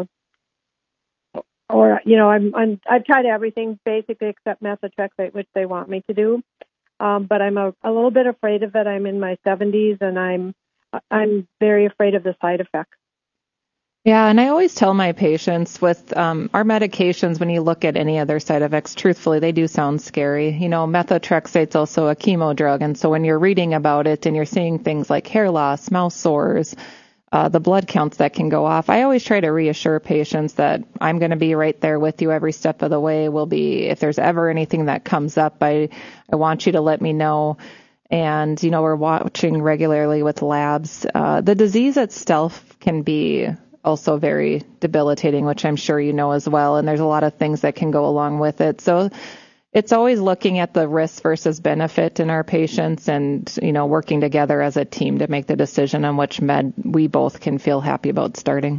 Speaker 2: or you know, I'm, I'm I've tried everything basically except methotrexate, which they want me to do. Um, but I'm a, a little bit afraid of it. I'm in my seventies, and I'm I'm very afraid of the side effects.
Speaker 17: Yeah, and I always tell my patients with um, our medications, when you look at any other side effects, truthfully, they do sound scary. You know, methotrexate's also a chemo drug, and so when you're reading about it and you're seeing things like hair loss, mouth sores, uh, the blood counts that can go off, I always try to reassure patients that I'm going to be right there with you every step of the way. We'll be, if there's ever anything that comes up, I, I want you to let me know. And, you know, we're watching regularly with labs. Uh, the disease itself can be also very debilitating, which I'm sure you know as well. And there's a lot of things that can go along with it. So it's always looking at the risk versus benefit in our patients and, you know, working together as a team to make the decision on which med we both can feel happy about starting.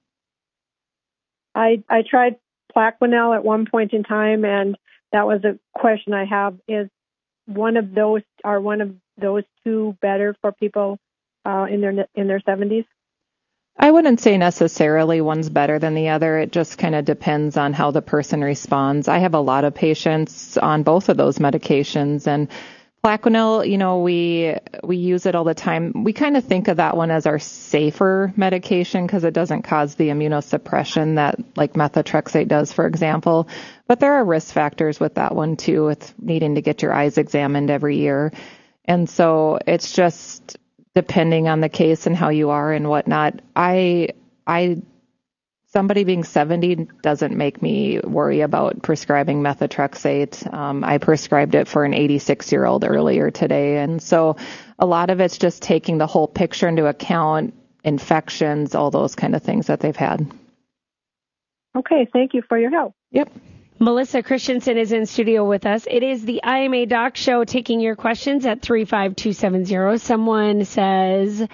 Speaker 2: I, I tried Plaquenil at one point in time, and that was a question I have. Is one of those, are one of those two better for people uh, in their in their seventies?
Speaker 17: I wouldn't say necessarily one's better than the other. It just kind of depends on how the person responds. I have a lot of patients on both of those medications, and Plaquenil, you know, we we use it all the time. We kind of think of that one as our safer medication because it doesn't cause the immunosuppression that like methotrexate does, for example. But there are risk factors with that one too, with needing to get your eyes examined every year. And so it's just depending on the case and how you are and whatnot. I, I, somebody being seventy doesn't make me worry about prescribing methotrexate. Um, I prescribed it for an eighty-six year old earlier today. And so a lot of it's just taking the whole picture into account, infections, all those kind of things that they've had.
Speaker 2: Okay. Thank you for your help.
Speaker 17: Yep.
Speaker 31: Melissa Christensen is in studio with us. It is the I M A Doc Show, taking your questions at three five two seven zero. Someone says,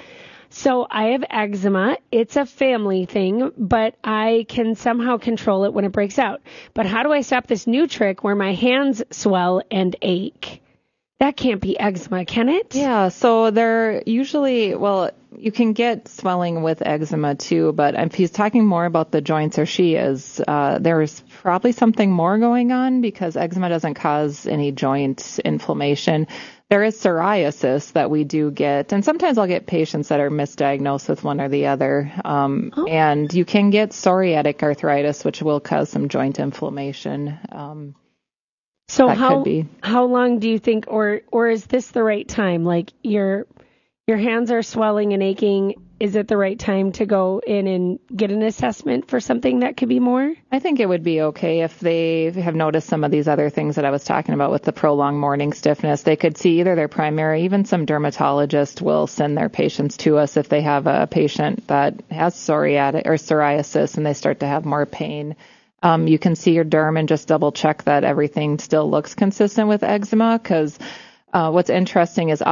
Speaker 31: So I have eczema. It's a family thing, but I can somehow control it when it breaks out. But how do I stop this new trick where my hands swell and ache? That can't be eczema, can it?
Speaker 17: Yeah, so they're usually, well, you can get swelling with eczema too, but if he's talking more about the joints, or she is, uh, there's probably something more going on because eczema doesn't cause any joint inflammation. There is psoriasis that we do get, and sometimes I'll get patients that are misdiagnosed with one or the other. Um, oh. And you can get psoriatic arthritis, which will cause some joint inflammation. Um,
Speaker 31: so how how long do you think, or or is this the right time? Like your your hands are swelling and aching. Is it the right time to go in and get an assessment for something that could be more?
Speaker 17: I think it would be okay if they have noticed some of these other things that I was talking about with the prolonged morning stiffness. They could see either their primary, even some dermatologists will send their patients to us if they have a patient that has psoriatic or psoriasis and they start to have more pain. Um, you can see your derm and just double check that everything still looks consistent with eczema, because uh, what's interesting is